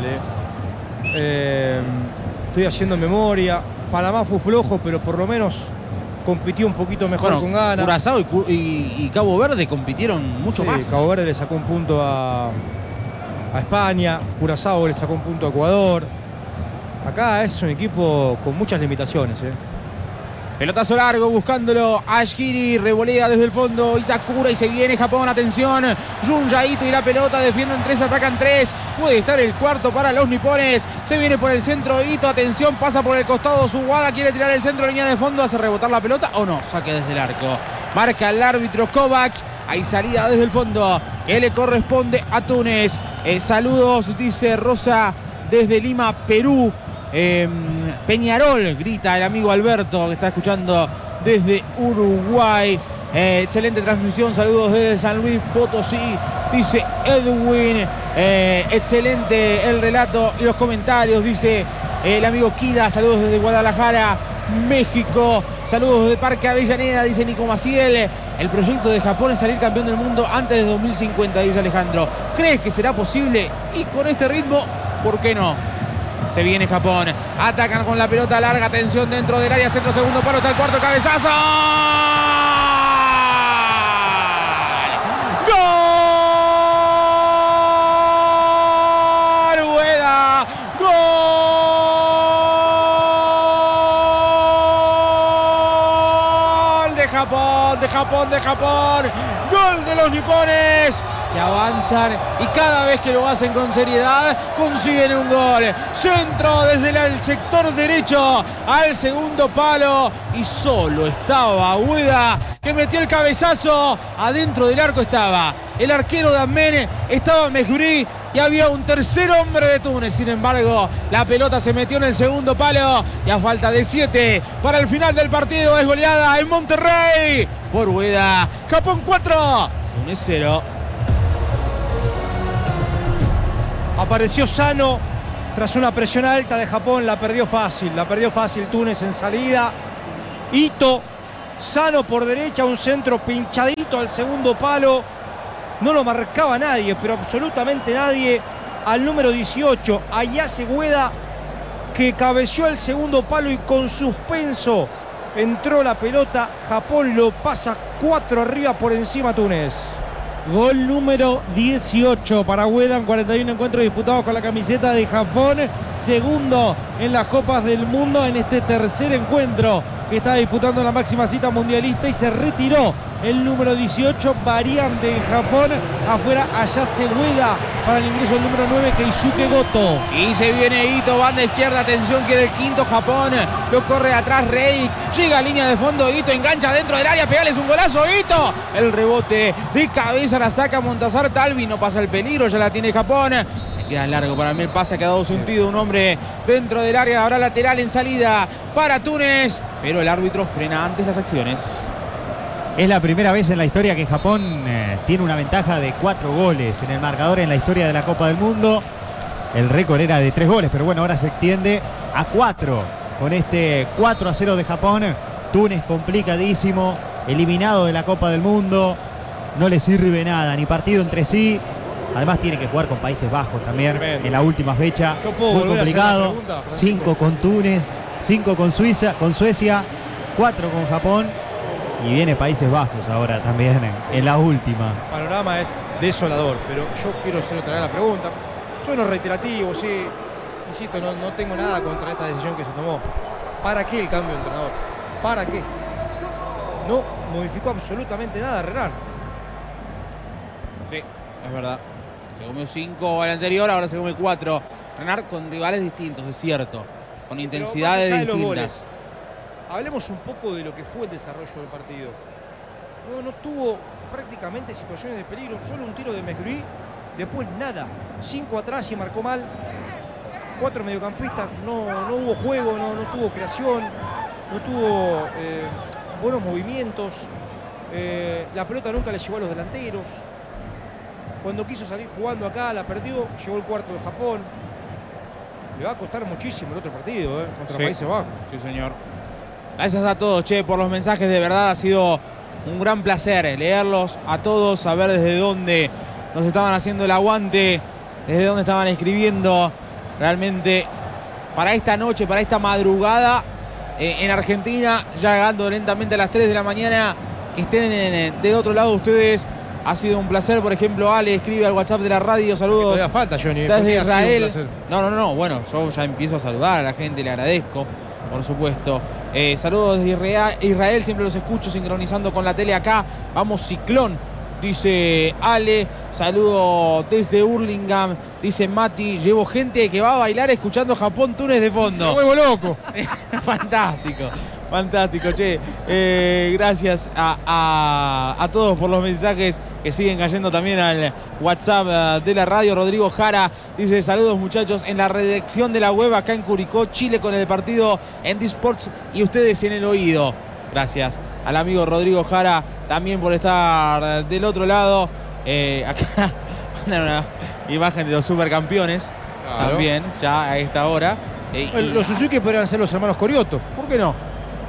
Estoy haciendo memoria. Panamá fue flojo, pero por lo menos compitió un poquito mejor Bueno, con ganas. Curazao y Cabo Verde compitieron mucho Sí, más. Cabo Verde le sacó un punto a España, Curazao le sacó un punto a Ecuador. Acá es un equipo con muchas limitaciones. Pelotazo largo buscándolo Ashkiri, revolea desde el fondo Itakura y se viene Japón, atención, Junja Ito y la pelota, defienden 3, atacan 3, puede estar el cuarto para los nipones, se viene por el centro Ito, atención, pasa por el costado Suwada, quiere tirar el centro, línea de fondo, hace rebotar la pelota o no, saque desde el arco, marca el árbitro Kovacs, hay salida desde el fondo que le corresponde a Túnez. Saludos, dice Rosa desde Lima, Perú. Peñarol, grita el amigo Alberto que está escuchando desde Uruguay. Excelente transmisión, saludos desde San Luis Potosí, dice Edwin. Excelente el relato y los comentarios, dice el amigo Kida, saludos desde Guadalajara, México. Saludos desde Parque Avellaneda, dice Nico Maciel. El proyecto de Japón es salir campeón del mundo antes de 2050, dice Alejandro. ¿Crees que será posible? Y con este ritmo, ¿por qué no? Se viene Japón, atacan con la pelota larga, atención dentro del área, centro, segundo palo, está el cuarto, cabezazo. ¡Gol! ¡Rueda! ¡Gol de Japón! Japón, de Japón. Gol de los nipones que avanzan y cada vez que lo hacen con seriedad consiguen un gol. Centro desde el sector derecho al segundo palo y solo estaba Ueda que metió el cabezazo. Adentro del arco estaba el arquero de Amén, estaba Mejuri y había un tercer hombre de Túnez. Sin embargo, la pelota se metió en el segundo palo y a falta de 7 para el final del partido es goleada en Monterrey por Ueda. Japón 4, Túnez 0. Apareció Sano tras una presión alta de Japón, la perdió fácil Túnez en salida. Ito, Sano por derecha, un centro pinchadito al segundo palo. No lo marcaba nadie, pero absolutamente nadie. Al número 18, Ayase Ueda, que cabeció el segundo palo y con suspenso entró la pelota. Japón lo pasa 4 arriba por encima Túnez. Gol número 18 para Ueda en 41 encuentros disputados con la camiseta de Japón. Segundo en las Copas del Mundo en este tercer encuentro que está disputando la máxima cita mundialista y se retiró el número 18, variante en Japón. Afuera Ayase Ueda para el ingreso del número 9, Keisuke Goto. Y se viene Ito, banda izquierda, atención que era el quinto Japón. Lo corre atrás Reik, llega a línea de fondo Ito, engancha dentro del área, pegales un golazo Ito. El rebote de cabeza la saca Montazar Talvi, no pasa el peligro, ya la tiene Japón. Queda largo para mí el pase, ha quedado sentido un hombre dentro del área. Habrá lateral en salida para Túnez, pero el árbitro frena antes las acciones. Es la primera vez en la historia que Japón tiene una ventaja de 4 goles en el marcador en la historia de la Copa del Mundo. El récord era de 3 goles, pero bueno, ahora se extiende a 4 con este 4-0 de Japón. Túnez complicadísimo, eliminado de la Copa del Mundo. No le sirve nada, ni partido entre sí. Además tiene que jugar con Países Bajos también en la última fecha. Muy complicado. 5 con Túnez, 5 con Suiza, con Suecia, 4 con Japón. Y viene Países Bajos ahora también en la última. El panorama es desolador, pero yo quiero hacer otra vez la pregunta. Sueno reiterativo, sí. Insisto, no tengo nada contra esta decisión que se tomó. ¿Para qué el cambio de entrenador? ¿Para qué? No modificó absolutamente nada Renard. Sí, es verdad. Se comió 5 al anterior, ahora se come 4. Renard con rivales distintos, es cierto. Con intensidades distintas. Hablemos un poco de lo que fue el desarrollo del partido. No tuvo prácticamente situaciones de peligro, solo un tiro de Mejuri, después nada. 5 atrás y marcó mal. 4 mediocampistas, no hubo juego, no tuvo creación, no tuvo buenos movimientos. La pelota nunca le llegó a los delanteros. Cuando quiso salir jugando acá, la perdió, llegó el cuarto de Japón. Le va a costar muchísimo el otro partido, contra Países Bajos. Sí, señor. Gracias a todos, por los mensajes. De verdad ha sido un gran placer leerlos a todos, saber desde dónde nos estaban haciendo el aguante, desde dónde estaban escribiendo. Realmente para esta noche, para esta madrugada en Argentina, ya llegando lentamente a las 3 de la mañana, que estén de otro lado ustedes. Ha sido un placer. Por ejemplo, Ale escribe al WhatsApp de la radio. Saludos. Todavía falta, Johnny. Desde Israel. No. Bueno, yo ya empiezo a saludar a la gente, le agradezco, por supuesto. Saludos desde Israel, siempre los escucho sincronizando con la tele acá. Vamos Ciclón, dice Ale. Saludo desde Hurlingham, dice Mati. Llevo gente que va a bailar escuchando Japón-Túnez de fondo. ¡Me vuelvo loco! Fantástico, gracias a todos por los mensajes que siguen cayendo también al WhatsApp de la radio. Rodrigo Jara dice: saludos muchachos en la redacción de la web acá en Curicó, Chile, con el partido en D-Sports y ustedes en el oído. Gracias al amigo Rodrigo Jara también por estar del otro lado. Acá mandan una imagen de los supercampeones. Claro. También, ya a esta hora. Los Suzuki podrían ser los hermanos Corioto. ¿Por qué no?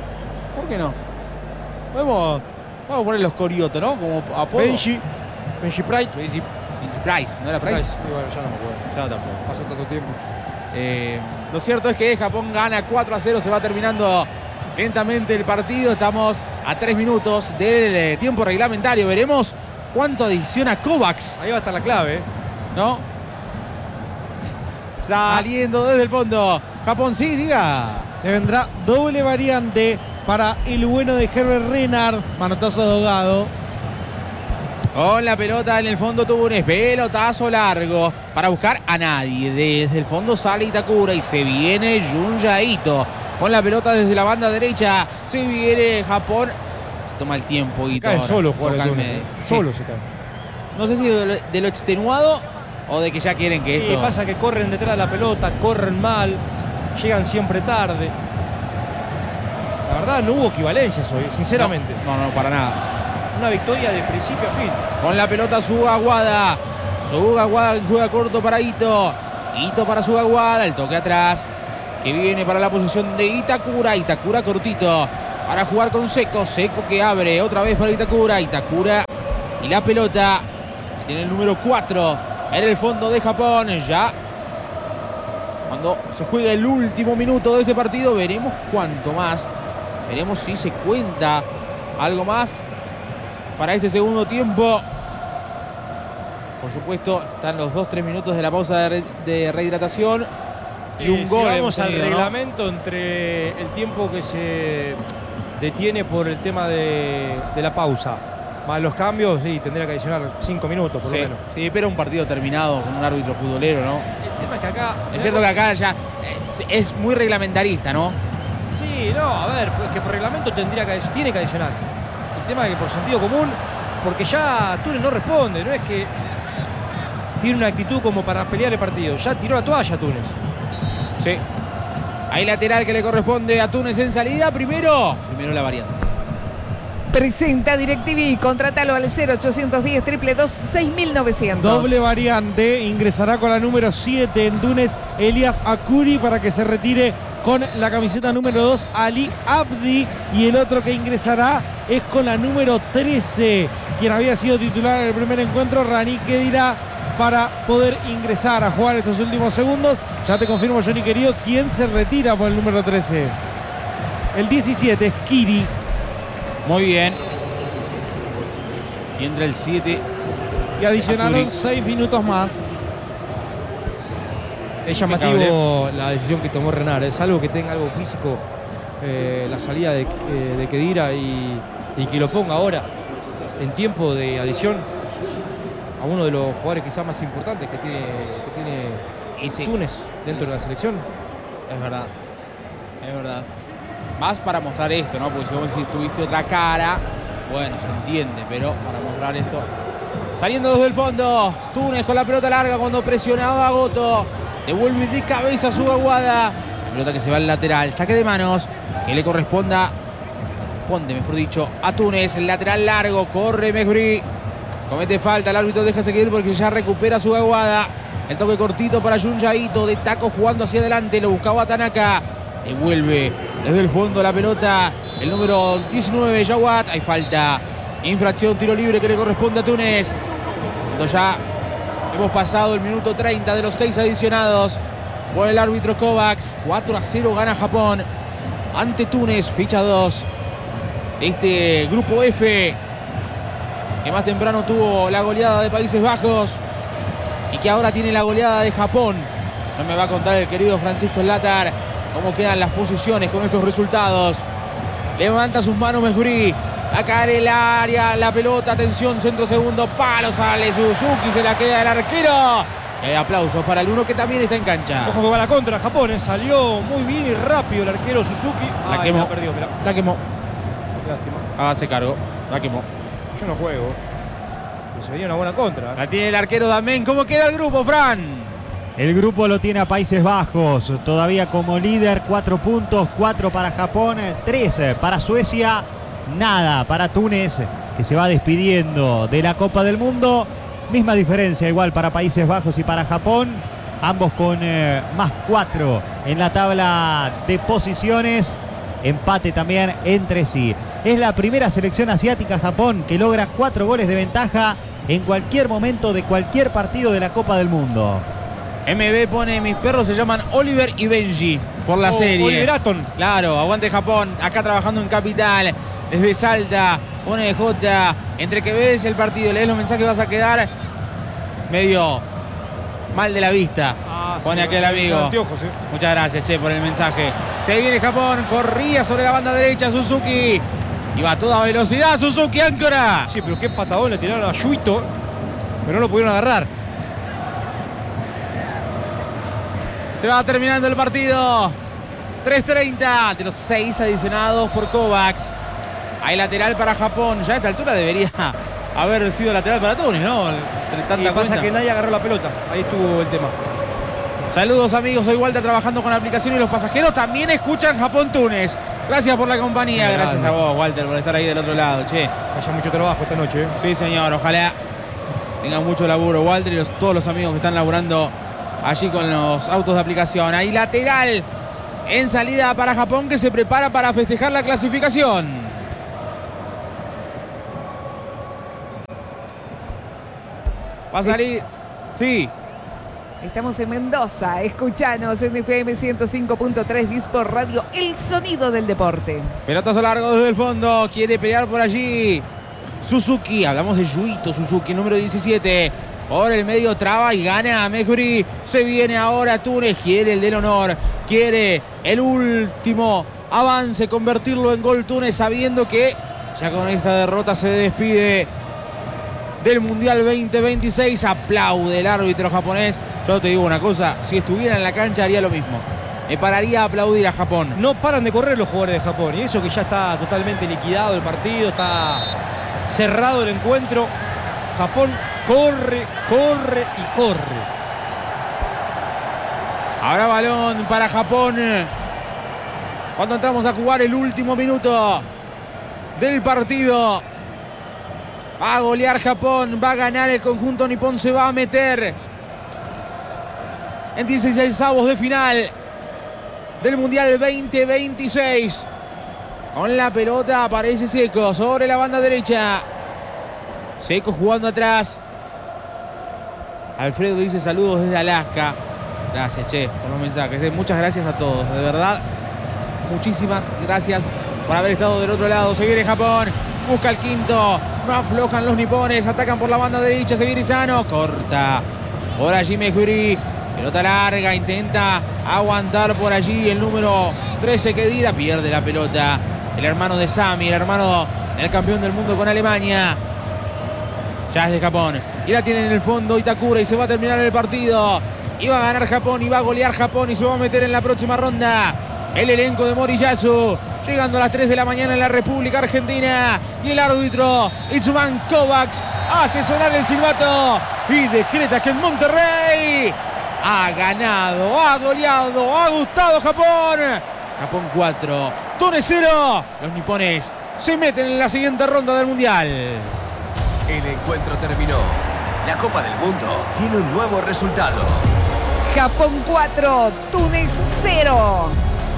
Vamos a poner los Corioto, ¿no? Como apodo. Benji Price. Benji Price, ¿no era Price? Bueno, ya no me acuerdo. Ya tampoco. Pasó tanto tiempo. Lo cierto es que Japón gana 4-0, se va terminando lentamente el partido. Estamos a 3 minutos del tiempo reglamentario. Veremos cuánto adiciona Kovacs. Ahí va a estar la clave, ¿no? Saliendo desde el fondo. Japón, sí, diga. Se vendrá doble variante para el bueno de Herbert Renard. Manotazo de ahogado. Con la pelota en el fondo Túnez, pelotazo largo para buscar a nadie. Desde el fondo sale Itakura y se viene Junja Ito. Con la pelota desde la banda derecha, se viene Japón. Se toma el tiempo Ito. Cae solo jugar Toca el al Túnez. medio. Solo se cae. No sé si de lo extenuado o de que ya quieren que Sí, esto... pasa que corren detrás de la pelota, corren mal, llegan siempre tarde. La verdad no hubo equivalencias hoy, sinceramente. No, para nada. Una victoria de principio a fin. Con la pelota Sugaguada. Sugaguada juega corto para Ito. Ito para Sugaguada. El toque atrás. Que viene para la posición de Itakura. Itakura cortito. Para jugar con Seco. Seco que abre otra vez para Itakura. Itakura. Y la pelota. Tiene el número 4. En el fondo de Japón. Ya. Cuando se juega el último minuto de este partido. Veremos cuánto más. Veremos si se cuenta algo más para este segundo tiempo. Por supuesto, están los 2-3 minutos de la pausa de rehidratación. Y un gol. Si vamos al tenido, ¿no? reglamento entre el tiempo que se detiene por el tema de la pausa, más los cambios, sí, tendría que adicionar 5 minutos por Sí, lo menos. sí, pero un partido terminado con un árbitro futbolero, ¿no? El tema es que acá... Es cierto que acá ya es muy reglamentarista, ¿no? Sí, no, a ver, es que por reglamento tiene que adicionarse. El tema es que por sentido común, porque ya Túnez no responde, no es que tiene una actitud como para pelear el partido, ya tiró la toalla Túnez. Sí. Hay lateral que le corresponde a Túnez en salida. Primero la variante. Presenta DirecTV, contrátalo al 0810 222 6900. Doble variante, ingresará con la número 7 en Túnez, Elias Akuri, para que se retire con la camiseta número 2, Ali Abdi, y el otro que ingresará es con la número 13, quien había sido titular en el primer encuentro, Rani Kedira, para poder ingresar a jugar estos últimos segundos. Ya te confirmo, Johnny querido, quién se retira por el número 13. El 17 es Kiri. Muy bien. Y entra el 7. Y adicionaron Akuri. 6 minutos más. Es llamativo la decisión que tomó Renard, es algo que tenga algo físico, la salida de Kedira y que lo ponga ahora en tiempo de adición a uno de los jugadores quizás más importantes que tiene Túnez dentro de la selección. Es verdad. Es verdad. Más para mostrar esto, ¿no? Porque si tuviste otra cara, bueno, se entiende, pero para mostrar esto. Saliendo desde el fondo, Túnez con la pelota larga cuando presionaba a Goto. Devuelve de cabeza a Sugaguada. La pelota que se va al lateral. Saque de manos que le corresponde, mejor dicho, a Túnez. El lateral largo. Corre Mejbri. Comete falta. El árbitro deja seguir porque ya recupera Sugaguada. El toque cortito para Junja Ito. De taco jugando hacia adelante. Lo buscaba Tanaka. Devuelve desde el fondo la pelota. El número 19, Jawad. Hay falta. Infracción, tiro libre que le corresponde a Túnez. Cuando ya hemos pasado el minuto 30 de los 6 adicionados por el árbitro Kovacs. 4-0 gana Japón ante Túnez, ficha 2 de este grupo F, que más temprano tuvo la goleada de Países Bajos y que ahora tiene la goleada de Japón. No me va a contar el querido Francisco Slatar cómo quedan las posiciones con estos resultados. Levanta sus manos Mejbri. A caer el área, la pelota, atención, centro segundo, palo, sale Suzuki, se la queda el arquero. Aplausos para el uno que también está en cancha. Ojo que va a la contra Japón, salió muy bien y rápido el arquero Suzuki. La quemó. La perdió, mirá. La quemó. Lástima. Hágase cargo. La quemó. Yo no juego. Se venía una buena contra. La tiene el arquero Damén. ¿Cómo queda el grupo, Fran? El grupo lo tiene a Países Bajos, todavía como líder, 4 puntos, 4 para Japón, 3 para Suecia, nada para Túnez, que se va despidiendo de la Copa del Mundo. Misma diferencia igual para Países Bajos y para Japón, ambos con más 4 en la tabla de posiciones, empate también entre sí. Es la primera selección asiática, Japón, que logra 4 goles de ventaja en cualquier momento de cualquier partido de la Copa del Mundo. MB pone: mis perros se llaman Oliver y Benji por la serie. Oliver Atom. Claro, aguante Japón, acá trabajando en Capital, desde Salta, pone J, entre que ves el partido, lees los mensajes, vas a quedar medio mal de la vista. Pone sí, aquel amigo. anteojos, Muchas gracias, che, por el mensaje. Se viene Japón, corría sobre la banda derecha Suzuki. Iba a toda velocidad Suzuki, áncora. Sí, pero qué patadón le tiraron a Yuito, pero no lo pudieron agarrar. Se va terminando el partido. 3:30 de los 6 adicionados por Kovacs. Hay lateral para Japón. Ya a esta altura debería haber sido lateral para Túnez, ¿no? Y pasa que nadie agarró la pelota. Ahí estuvo el tema. Saludos amigos, soy Walter trabajando con la aplicación y los pasajeros también escuchan Japón-Túnez. Gracias por la compañía, gracias a vos Walter por estar ahí del otro lado, che. Haya mucho trabajo esta noche, ¿eh? Sí señor, ojalá tengan mucho laburo Walter y todos los amigos que están laburando allí con los autos de aplicación. Hay lateral en salida para Japón que se prepara para festejar la clasificación. Va a salir, sí. Estamos en Mendoza, escuchanos en FM 105.3 Disport Radio, el sonido del deporte. Pelotazo largo desde el fondo, quiere pelear por allí Suzuki, hablamos de Yuito Suzuki, número 17. Por el medio traba y gana Mejuri. Se viene ahora Túnez, quiere el del honor, quiere el último avance, convertirlo en gol Túnez, sabiendo que ya con esta derrota se despide del Mundial 2026. Aplaude el árbitro japonés. Yo te digo una cosa, si estuviera en la cancha haría lo mismo. Me pararía a aplaudir a Japón. No paran de correr los jugadores de Japón. Y eso que ya está totalmente liquidado el partido, está cerrado el encuentro. Japón corre, corre y corre. Ahora balón para Japón. Cuando entramos a jugar el último minuto del partido. Va a golear Japón, va a ganar el conjunto nipón, se va a meter en 16avos de final del Mundial 2026. Con la pelota aparece Seco sobre la banda derecha. Seco jugando atrás. Alfredo dice saludos desde Alaska. Gracias, che, por los mensajes. Muchas gracias a todos, de verdad. Muchísimas gracias por haber estado del otro lado. Se viene Japón, busca el quinto. No aflojan los nipones, atacan por la banda derecha. Se viene Sano, corta por allí Mejuri. Pelota larga, intenta aguantar por allí el número 13 Kedira. Pierde la pelota el hermano de Sami, el hermano del campeón del mundo con Alemania. Ya es de Japón. Y la tiene en el fondo Itakura y se va a terminar el partido. Y va a ganar Japón y va a golear Japón y se va a meter en la próxima ronda el elenco de Moriyasu. Llegando a las 3 de la mañana en la República Argentina. Y el árbitro Itsuman Kovacs hace sonar el silbato y decreta que en Monterrey ha ganado, ha goleado, ha gustado Japón. Japón 4, Túnez 0. Los nipones se meten en la siguiente ronda del Mundial. El encuentro terminó. La Copa del Mundo tiene un nuevo resultado. Japón 4, Túnez 0.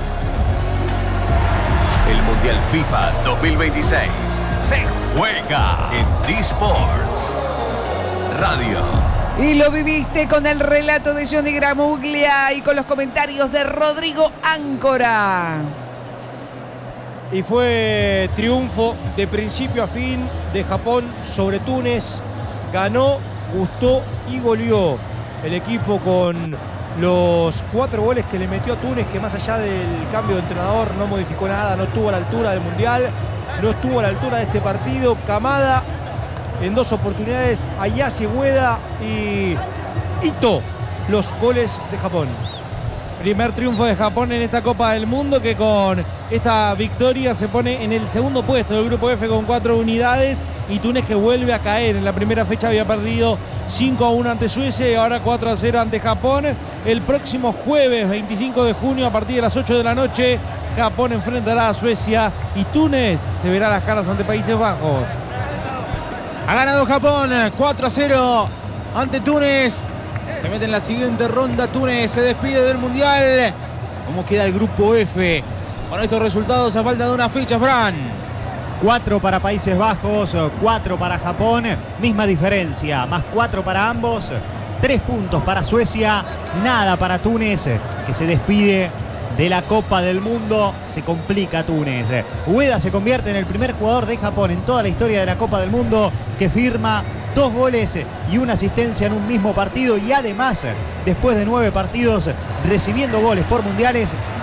El Mundial FIFA 2026 se juega en D-Sports Radio. Y lo viviste con el relato de Johnny Gramuglia y con los comentarios de Rodrigo Áncora. Y fue triunfo de principio a fin de Japón sobre Túnez. Ganó, gustó y goleó el equipo con los 4 goles que le metió a Túnez, que más allá del cambio de entrenador no modificó nada, no estuvo a la altura del Mundial, no estuvo a la altura de este partido. Kamada en 2 oportunidades, Ayase, Ueda y Ito los goles de Japón. Primer triunfo de Japón en esta Copa del Mundo, que con esta victoria se pone en el segundo puesto del grupo F con 4 unidades, y Túnez que vuelve a caer. En la primera fecha había perdido 5-1 ante Suecia y ahora 4-0 ante Japón. El próximo jueves 25 de junio a partir de las 8 de la noche Japón enfrentará a Suecia y Túnez se verá las caras ante Países Bajos. Ha ganado Japón 4-0 ante Túnez. Se mete en la siguiente ronda. Túnez se despide del Mundial. ¿Cómo queda el grupo F? Con estos resultados a falta de una fecha, Fran. 4 para Países Bajos, 4 para Japón, misma diferencia, más 4 para ambos, 3 puntos para Suecia, nada para Túnez, que se despide de la Copa del Mundo. Se complica Túnez. Ueda se convierte en el primer jugador de Japón en toda la historia de la Copa del Mundo que firma 2 goles y 1 asistencia en un mismo partido, y además, después de 9 partidos recibiendo goles por mundiales,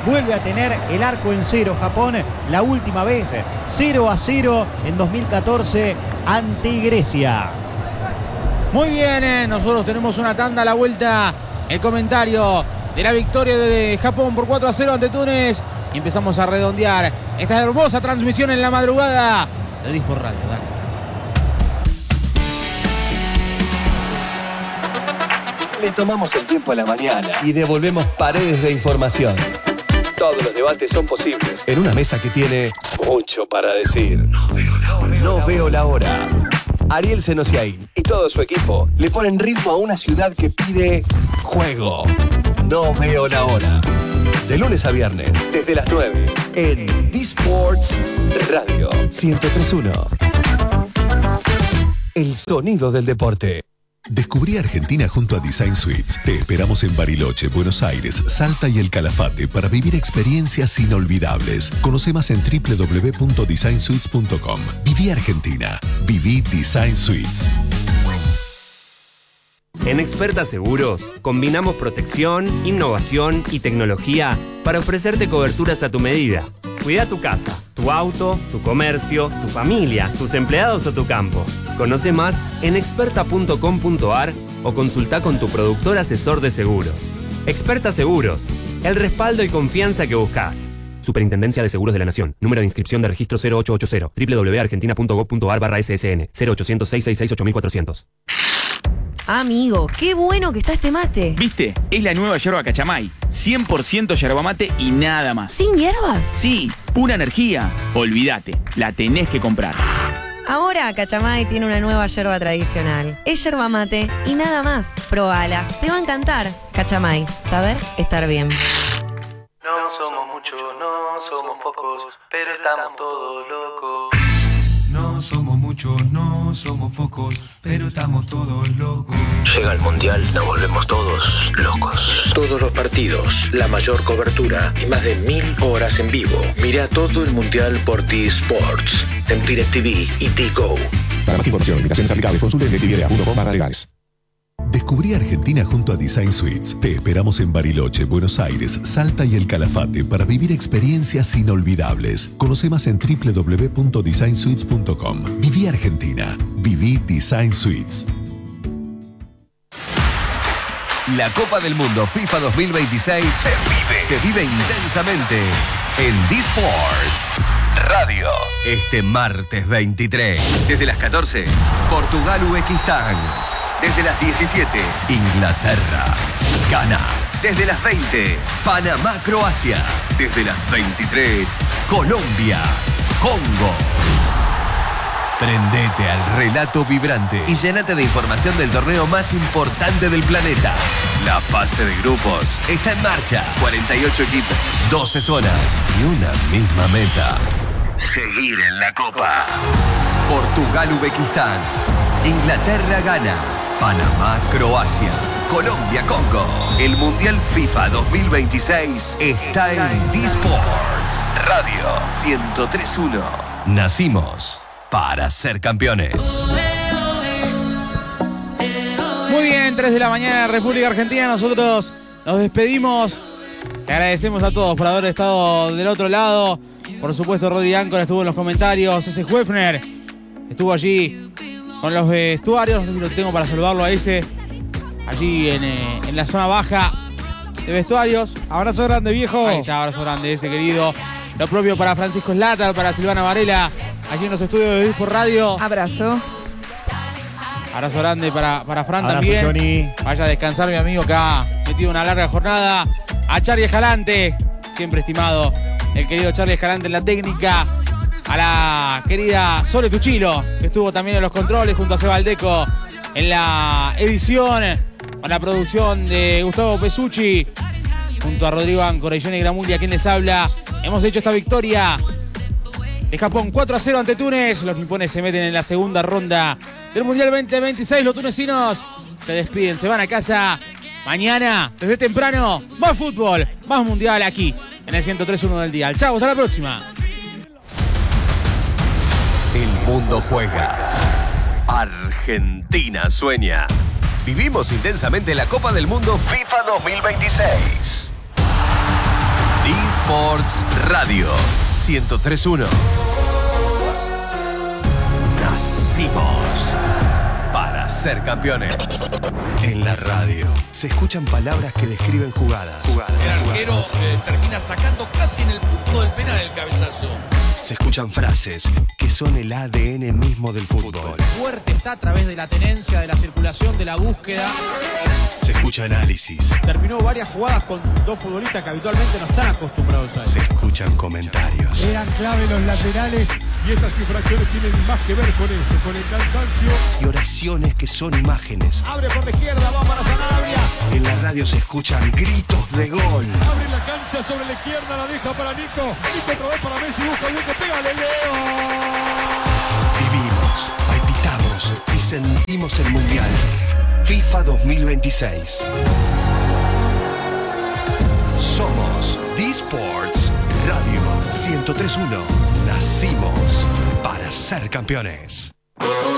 vuelve a tener el arco en cero Japón, la última vez 0-0 en 2014 ante Grecia. Muy bien, nosotros tenemos una tanda a la vuelta. El comentario de la victoria de Japón por 4-0 ante Túnez. Y empezamos a redondear esta hermosa transmisión en la madrugada de Disport Radio. Dale. Le tomamos el tiempo a la mañana y devolvemos paredes de información. Todos los debates son posibles en una mesa que tiene mucho para decir. No veo la hora. Ariel Senosiaín y todo su equipo le ponen ritmo a una ciudad que pide juego. No veo la hora. De lunes a viernes, desde las 9, en Disports Radio 103.1. El sonido del deporte. Descubrí Argentina junto a Design Suites. Te esperamos en Bariloche, Buenos Aires, Salta y El Calafate para vivir experiencias inolvidables. Conoce más en www.designsuites.com. Viví Argentina. Viví Design Suites. En Experta Seguros, combinamos protección, innovación y tecnología para ofrecerte coberturas a tu medida. Cuida tu casa, tu auto, tu comercio, tu familia, tus empleados o tu campo. Conoce más en experta.com.ar o consulta con tu productor asesor de seguros. Experta Seguros, el respaldo y confianza que buscas. Superintendencia de Seguros de la Nación. Número de inscripción de registro 0880. www.argentina.gov.ar/SSN 0800-666-8400. Amigo, qué bueno que está este mate. ¿Viste? Es la nueva yerba Cachamay. 100% yerba mate y nada más. ¿Sin hierbas? Sí, pura energía. Olvídate, la tenés que comprar. Ahora Cachamay tiene una nueva yerba tradicional. Es yerba mate y nada más. Probala, te va a encantar. Cachamay, saber estar bien. No somos muchos, no somos pocos, pero estamos todos locos. No somos muchos, no somos pocos, pero estamos todos locos. Llega el Mundial, nos volvemos todos locos. Todos los partidos, la mayor cobertura y más de 1000 horas en vivo. Mira todo el Mundial por T-Sports, en DirecTV y T-Go. Para más información, limitaciones aplicables, consulte en DirecTV.com/legales. Descubrí Argentina junto a Design Suites. Te esperamos en Bariloche, Buenos Aires, Salta y El Calafate para vivir experiencias inolvidables. Conoce más en www.designsuites.com. Viví Argentina. Viví Design Suites. La Copa del Mundo FIFA 2026 se vive intensamente en Disports Radio. Este martes 23, desde las 14, Portugal-Uzbekistán. Desde las 17, Inglaterra, Ghana. Desde las 20, Panamá-Croacia. Desde las 23, Colombia, Congo. Prendete al relato vibrante y llénate de información del torneo más importante del planeta. La fase de grupos está en marcha. 48 equipos, 12 zonas y una misma meta: seguir en la Copa. Portugal-Uzbekistán. Inglaterra-Ghana. Panamá-Croacia. Colombia-Congo. El Mundial FIFA 2026 está en Disports Radio 103.1. Nacimos para ser campeones. Muy bien, 3 de la mañana, República Argentina. Nosotros nos despedimos. Le agradecemos a todos por haber estado del otro lado. Por supuesto, Rodri Áncora estuvo en los comentarios. Ese Huefner estuvo allí con los vestuarios. No sé si lo tengo para saludarlo a ese. Allí en la zona baja de vestuarios. Abrazo grande, viejo. Ahí está, abrazo grande ese querido. Lo propio para Francisco Slater, para Silvana Varela, allí en los estudios de Disport Radio. Abrazo. Abrazo grande para Fran. Abrazo, también. Johnny. Vaya a descansar mi amigo que ha metido una larga jornada. A Charlie Escalante, siempre estimado, el querido Charlie Escalante en la técnica. A la querida Sole Tuchilo, que estuvo también en los controles junto a Seba Aldeco en la edición, con la producción de Gustavo Pesucci, junto a Rodrigo Áncora y Johnny Gramuglia, quien les habla. Hemos hecho esta victoria de Japón 4-0 ante Túnez. Los nipones se meten en la segunda ronda del Mundial 2026. Los tunecinos se despiden, se van a casa. Mañana, desde temprano, más fútbol, más mundial aquí en el 103.1 del día. Chau, hasta la próxima. El mundo juega. Argentina sueña. Vivimos intensamente la Copa del Mundo FIFA 2026. eSports Radio 103.1. Nacimos para ser campeones. En la radio se escuchan palabras que describen jugadas. El arquero termina sacando casi en el punto del penal el cabezazo. Se escuchan frases que son el ADN mismo del fútbol. Fuerte está a través de la tenencia, de la circulación, de la búsqueda. Se escucha análisis. Terminó varias jugadas con dos futbolistas que habitualmente no están acostumbrados a eso. Se escuchan comentarios. Eran clave los laterales y estas infracciones tienen más que ver con eso, con el cansancio. Y oraciones que son imágenes. Abre por la izquierda, va para Sanabria. En la radio se escuchan gritos de gol. Abre la cancha sobre la izquierda, la deja para Nico. Nico otra vez para Messi, busca el hueco, pégale, Leo. Vivimos, palpitamos y sentimos el Mundial. FIFA 2026. Somos eSports Radio 103.1. Nacimos para ser campeones.